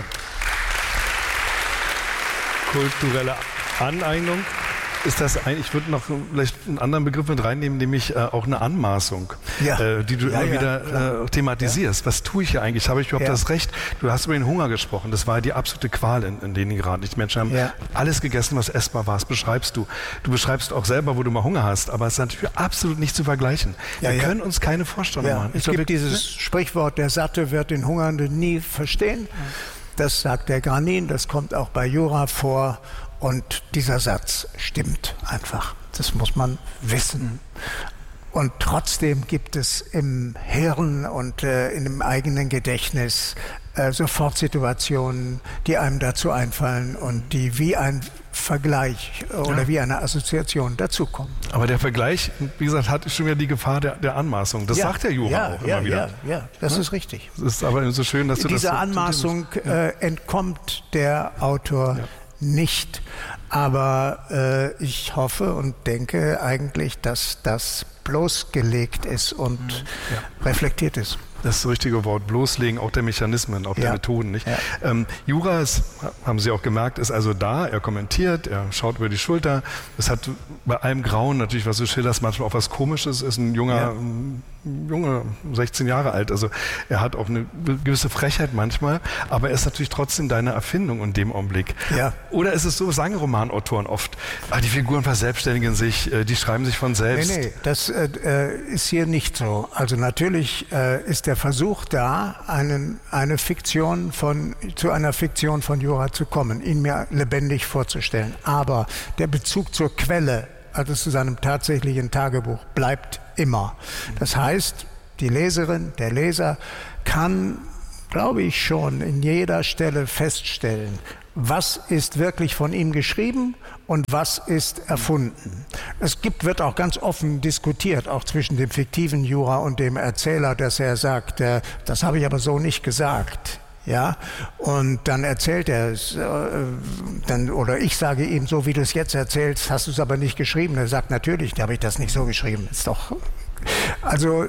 D: Aneignung. Ist das ich würde noch vielleicht einen anderen Begriff mit reinnehmen, nämlich auch eine Anmaßung, die du immer wieder thematisierst. Ja. Was tue ich hier eigentlich? Habe ich überhaupt das Recht? Du hast über den Hunger gesprochen. Das war die absolute Qual in Leningrad. Die Menschen haben alles gegessen, was essbar war. Das beschreibst du. Du beschreibst auch selber, wo du mal Hunger hast. Aber es ist natürlich absolut nicht zu vergleichen. Wir können uns keine Vorstellung machen.
E: Es gibt dieses Sprichwort, der Satte wird den Hungernden nie verstehen. Das sagt der Granin. Das kommt auch bei Jura vor. Und dieser Satz stimmt einfach. Das muss man wissen. Und trotzdem gibt es im Hirn und in dem eigenen Gedächtnis Sofortsituationen, die einem dazu einfallen und die wie ein Vergleich oder wie eine Assoziation dazukommen.
D: Aber der Vergleich, wie gesagt, hat schon wieder die Gefahr der Anmaßung. Das sagt der Jura auch immer wieder.
E: Ja, das ist richtig.
D: Es ist aber so schön, dass du
E: Diese
D: das...
E: Anmaßung entkommt der Autor nicht. Aber ich hoffe und denke eigentlich, dass das bloßgelegt ist und reflektiert ist.
D: Das ist das richtige Wort, bloßlegen, auch der Mechanismen, auch der Methoden. Nicht?
E: Ja.
D: Jura ist, haben Sie auch gemerkt, ist also da, er kommentiert, er schaut über die Schulter. Es hat bei allem Grauen natürlich, was du schilderst, manchmal auch was Komisches, ist ein Junge, 16 Jahre alt, also er hat auch eine gewisse Frechheit manchmal, aber er ist natürlich trotzdem deine Erfindung in dem Augenblick.
E: Ja.
D: Oder ist es so, sagen Romanautoren oft, die Figuren verselbstständigen sich, die schreiben sich von selbst.
E: Nee, das ist hier nicht so. Also natürlich ist der Versuch da, zu einer Fiktion von Jura zu kommen, ihn mir lebendig vorzustellen. Aber der Bezug zur Quelle, also zu seinem tatsächlichen Tagebuch, bleibt immer. Das heißt, die Leserin, der Leser kann, glaube ich, schon in jeder Stelle feststellen, was ist wirklich von ihm geschrieben und was ist erfunden. Wird auch ganz offen diskutiert, auch zwischen dem fiktiven Jura und dem Erzähler, dass er sagt, das habe ich aber so nicht gesagt. Ja, und dann erzählt er es, oder ich sage ihm, so wie du es jetzt erzählst, hast du es aber nicht geschrieben. Er sagt, natürlich habe ich das nicht so geschrieben. Ist doch, also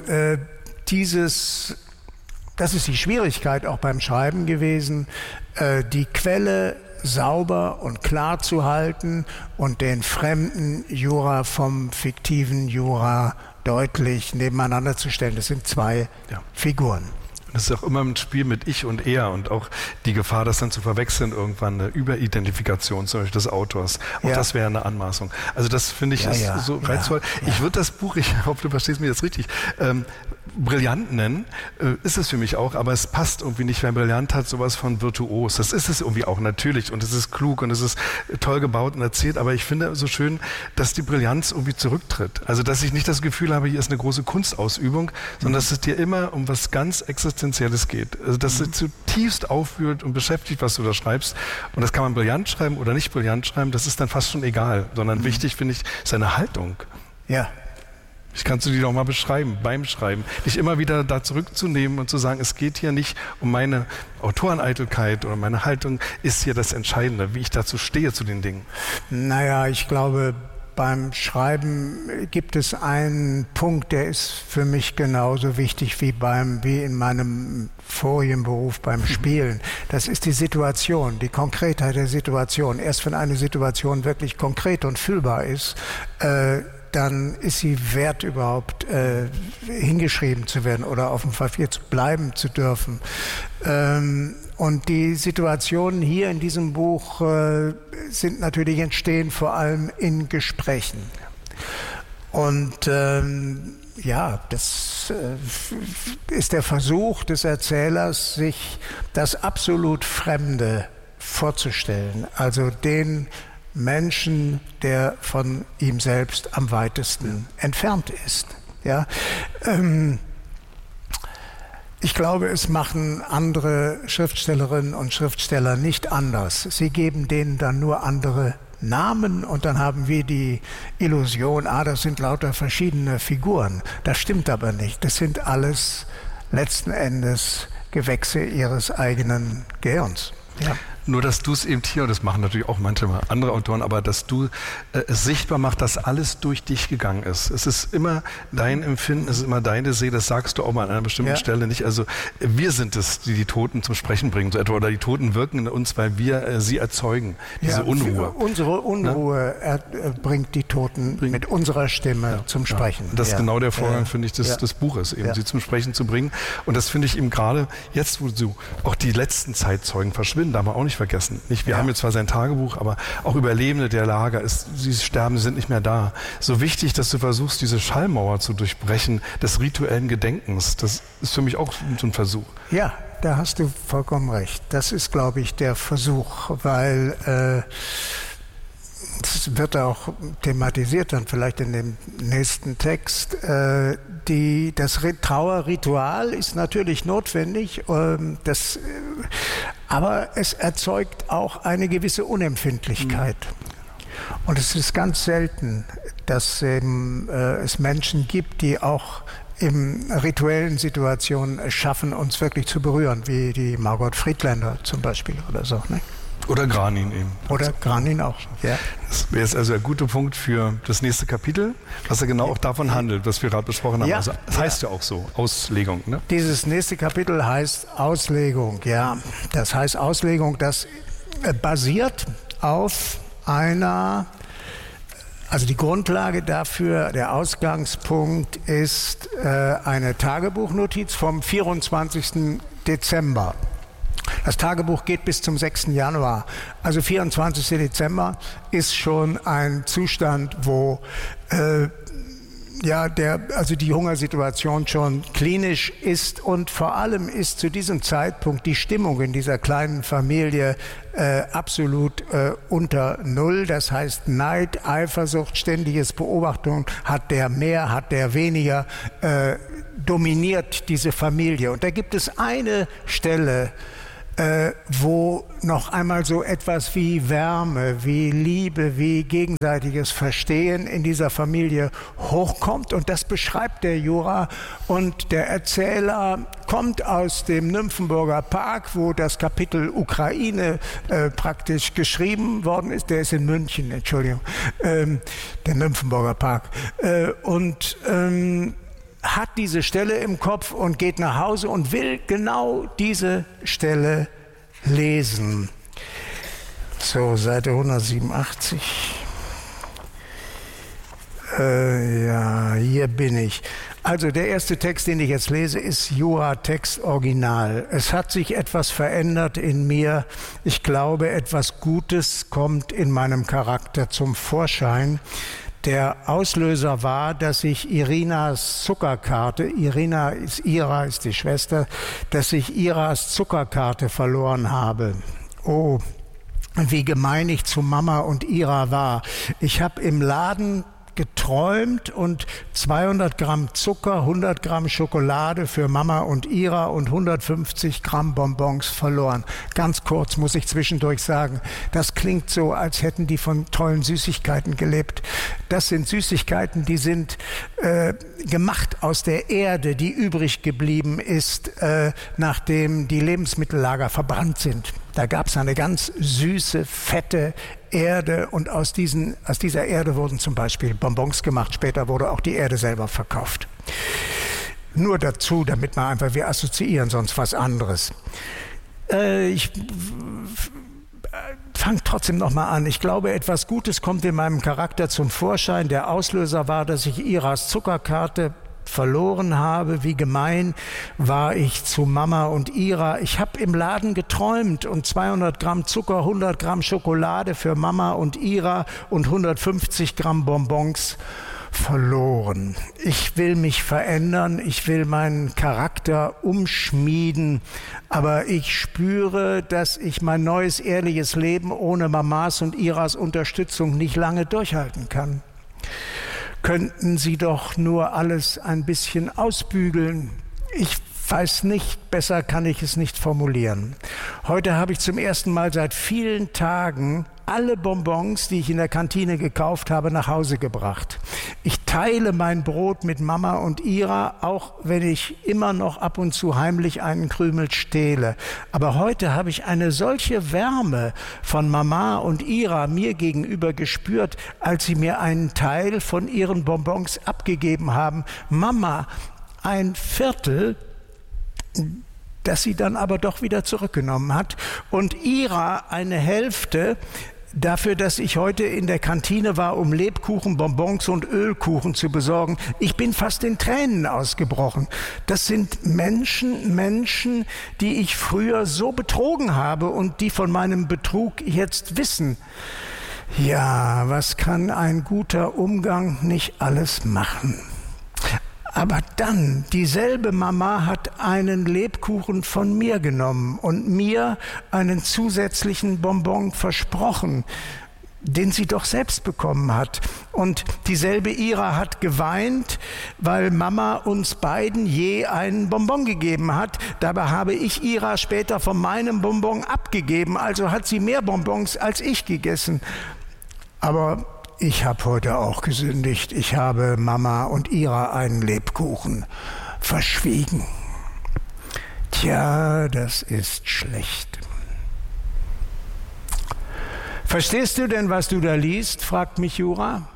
E: das ist die Schwierigkeit auch beim Schreiben gewesen, die Quelle sauber und klar zu halten und den fremden Jura vom fiktiven Jura deutlich nebeneinander zu stellen. Das sind zwei Figuren.
D: Das ist auch immer ein Spiel mit Ich und Er und auch die Gefahr, das dann zu verwechseln, irgendwann eine Überidentifikation zum Beispiel des Autors. Auch das wäre eine Anmaßung. Also das finde ich ist so reizvoll. Ja. Ich würde das Buch, ich hoffe, du verstehst mich jetzt richtig, brillant nennen, ist es für mich auch, aber es passt irgendwie nicht, weil brillant hat sowas von virtuos. Das ist es irgendwie auch natürlich und es ist klug und es ist toll gebaut und erzählt, aber ich finde so schön, dass die Brillanz irgendwie zurücktritt. Also dass ich nicht das Gefühl habe, hier ist eine große Kunstausübung, sondern dass es dir immer um was ganz Existenzielles geht. Also dass es zutiefst aufwühlt und beschäftigt, was du da schreibst. Und das kann man brillant schreiben oder nicht brillant schreiben, das ist dann fast schon egal, sondern wichtig, finde ich, ist eine Haltung.
E: Ja.
D: Ich kann es dir noch mal beschreiben, beim Schreiben. Dich immer wieder da zurückzunehmen und zu sagen, es geht hier nicht um meine Autoreneitelkeit oder meine Haltung, ist hier das Entscheidende, wie ich dazu stehe zu den Dingen.
E: Naja, ich glaube, beim Schreiben gibt es einen Punkt, der ist für mich genauso wichtig wie in meinem vorigen Beruf beim Spielen. Das ist die Situation, die Konkretheit der Situation. Erst wenn eine Situation wirklich konkret und fühlbar ist, dann ist sie wert, überhaupt hingeschrieben zu werden oder auf dem Papier zu bleiben zu dürfen. Und die Situationen hier in diesem Buch entstehen vor allem in Gesprächen. Und das ist der Versuch des Erzählers, sich das absolut Fremde vorzustellen, also den Menschen, der von ihm selbst am weitesten entfernt ist. Ja? Ich glaube, es machen andere Schriftstellerinnen und Schriftsteller nicht anders. Sie geben denen dann nur andere Namen und dann haben wir die Illusion, das sind lauter verschiedene Figuren. Das stimmt aber nicht. Das sind alles letzten Endes Gewächse ihres eigenen Gehirns. Ja.
D: Nur, dass du es eben hier, und das machen natürlich auch manchmal andere Autoren, aber dass du es sichtbar machst, dass alles durch dich gegangen ist. Es ist immer dein Empfinden, es ist immer deine Seele, das sagst du auch mal an einer bestimmten Stelle nicht. Also wir sind es, die die Toten zum Sprechen bringen, so etwa, oder die Toten wirken in uns, weil wir sie erzeugen, diese Unruhe.
E: Unsere Unruhe bringt die Toten mit unserer Stimme zum Sprechen.
D: Das ist genau der Vorgang, finde ich, des Buches, eben sie zum Sprechen zu bringen. Und das finde ich eben gerade jetzt, wo so auch die letzten Zeitzeugen verschwinden, da haben wir auch nicht vergessen. Wir haben jetzt zwar sein Tagebuch, aber auch Überlebende der Lager, sie sterben, sie sind nicht mehr da. So wichtig, dass du versuchst, diese Schallmauer zu durchbrechen des rituellen Gedenkens. Das ist für mich auch so ein Versuch.
E: Ja, da hast du vollkommen recht. Das ist, glaube ich, der Versuch, weil das wird auch thematisiert dann vielleicht in dem nächsten Text, das Trauerritual ist natürlich notwendig, aber es erzeugt auch eine gewisse Unempfindlichkeit. Und es ist ganz selten, dass es Menschen gibt, die auch in rituellen Situationen es schaffen, uns wirklich zu berühren, wie die Margot Friedländer zum Beispiel oder so. Ne?
D: Oder Granin eben.
E: Oder Granin auch, ja.
D: Das wäre jetzt also ein guter Punkt für das nächste Kapitel, was ja genau auch davon handelt, was wir gerade besprochen haben. Ja, also, das heißt ja auch so, Auslegung. Ne?
E: Dieses nächste Kapitel heißt Auslegung, ja. Das heißt Auslegung, das basiert auf also die Grundlage dafür, der Ausgangspunkt ist eine Tagebuchnotiz vom 24. Dezember. Das Tagebuch geht bis zum 6. Januar. Also 24. Dezember ist schon ein Zustand, wo die Hungersituation schon klinisch ist, und vor allem ist zu diesem Zeitpunkt die Stimmung in dieser kleinen Familie absolut unter Null. Das heißt Neid, Eifersucht, ständiges Beobachten, hat der mehr, hat der weniger, dominiert diese Familie. Und da gibt es eine Stelle, wo noch einmal so etwas wie Wärme, wie Liebe, wie gegenseitiges Verstehen in dieser Familie hochkommt. Und das beschreibt der Jura. Und der Erzähler kommt aus dem Nymphenburger Park, wo das Kapitel Ukraine praktisch geschrieben worden ist. Der ist in München, Entschuldigung, der Nymphenburger Park. Hat diese Stelle im Kopf und geht nach Hause und will genau diese Stelle lesen. So, Seite 187. Hier bin ich. Also der erste Text, den ich jetzt lese, ist Jura-Text Original. Es hat sich etwas verändert in mir. Ich glaube, etwas Gutes kommt in meinem Charakter zum Vorschein. Der Auslöser war, dass ich Irinas Zuckerkarte, Ira ist die Schwester, dass ich Iras Zuckerkarte verloren habe. Oh, wie gemein ich zu Mama und Ira war. Ich habe im Laden geträumt und 200 Gramm Zucker, 100 Gramm Schokolade für Mama und Ira und 150 Gramm Bonbons verloren. Ganz kurz muss ich zwischendurch sagen, das klingt so, als hätten die von tollen Süßigkeiten gelebt. Das sind Süßigkeiten, die sind gemacht aus der Erde, die übrig geblieben ist, nachdem die Lebensmittellager verbrannt sind. Da gab es eine ganz süße, fette Erde, und aus dieser Erde wurden zum Beispiel Bonbons gemacht. Später wurde auch die Erde selber verkauft. Nur dazu, damit wir assoziieren sonst was anderes. Ich fange trotzdem nochmal an. Ich glaube, etwas Gutes kommt in meinem Charakter zum Vorschein. Der Auslöser war, dass ich Iras Zuckerkarte verloren habe. Wie gemein war ich zu Mama und Ira. Ich habe im Laden geträumt und 200 Gramm Zucker, 100 Gramm Schokolade für Mama und Ira und 150 Gramm Bonbons verloren. Ich will mich verändern, ich will meinen Charakter umschmieden, aber ich spüre, dass ich mein neues, ehrliches Leben ohne Mamas und Iras Unterstützung nicht lange durchhalten kann. Könnten Sie doch nur alles ein bisschen ausbügeln. Ich weiß nicht, besser kann ich es nicht formulieren. Heute habe ich zum ersten Mal seit vielen Tagen alle Bonbons, die ich in der Kantine gekauft habe, nach Hause gebracht. Ich teile mein Brot mit Mama und Ira, auch wenn ich immer noch ab und zu heimlich einen Krümel stehle. Aber heute habe ich eine solche Wärme von Mama und Ira mir gegenüber gespürt, als sie mir einen Teil von ihren Bonbons abgegeben haben. Mama, ein Viertel, das sie dann aber doch wieder zurückgenommen hat, und Ira eine Hälfte dafür, dass ich heute in der Kantine war, um Lebkuchen, Bonbons und Ölkuchen zu besorgen. Ich bin fast in Tränen ausgebrochen. Das sind Menschen, die ich früher so betrogen habe und die von meinem Betrug jetzt wissen. Ja, was kann ein guter Umgang nicht alles machen? Aber dann, dieselbe Mama hat einen Lebkuchen von mir genommen und mir einen zusätzlichen Bonbon versprochen. den sie doch selbst bekommen hat. Und dieselbe Ira hat geweint, weil Mama uns beiden je einen Bonbon gegeben hat. Dabei habe ich Ira später von meinem Bonbon abgegeben, also hat sie mehr Bonbons als ich gegessen. Aber ich habe heute auch gesündigt. Ich habe Mama und Ira einen Lebkuchen verschwiegen. Tja, das ist schlecht. Verstehst du denn, was du da liest? Fragt mich Jura.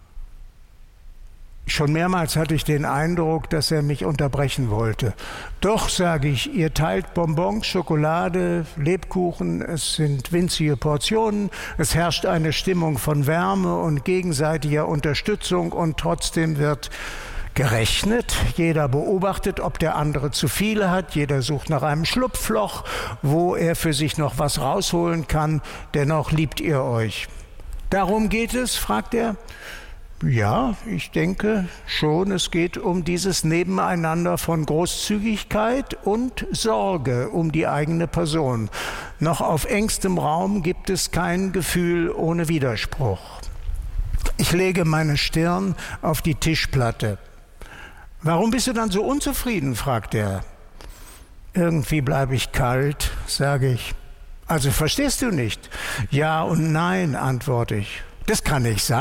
E: Schon mehrmals hatte ich den Eindruck, dass er mich unterbrechen wollte. Doch, sage ich, ihr teilt Bonbons, Schokolade, Lebkuchen, es sind winzige Portionen, es herrscht eine Stimmung von Wärme und gegenseitiger Unterstützung und trotzdem wird gerechnet. Jeder beobachtet, ob der andere zu viele hat. Jeder sucht nach einem Schlupfloch, wo er für sich noch was rausholen kann. Dennoch liebt ihr euch. Darum geht es, fragt er. Ja, ich denke schon, es geht um dieses Nebeneinander von Großzügigkeit und Sorge um die eigene Person. Noch auf engstem Raum gibt es kein Gefühl ohne Widerspruch. Ich lege meine Stirn auf die Tischplatte. Warum bist du dann so unzufrieden, fragt er. Irgendwie bleibe ich kalt, sage ich. Also verstehst du nicht? Ja und nein, antworte ich. Das kann nicht sein.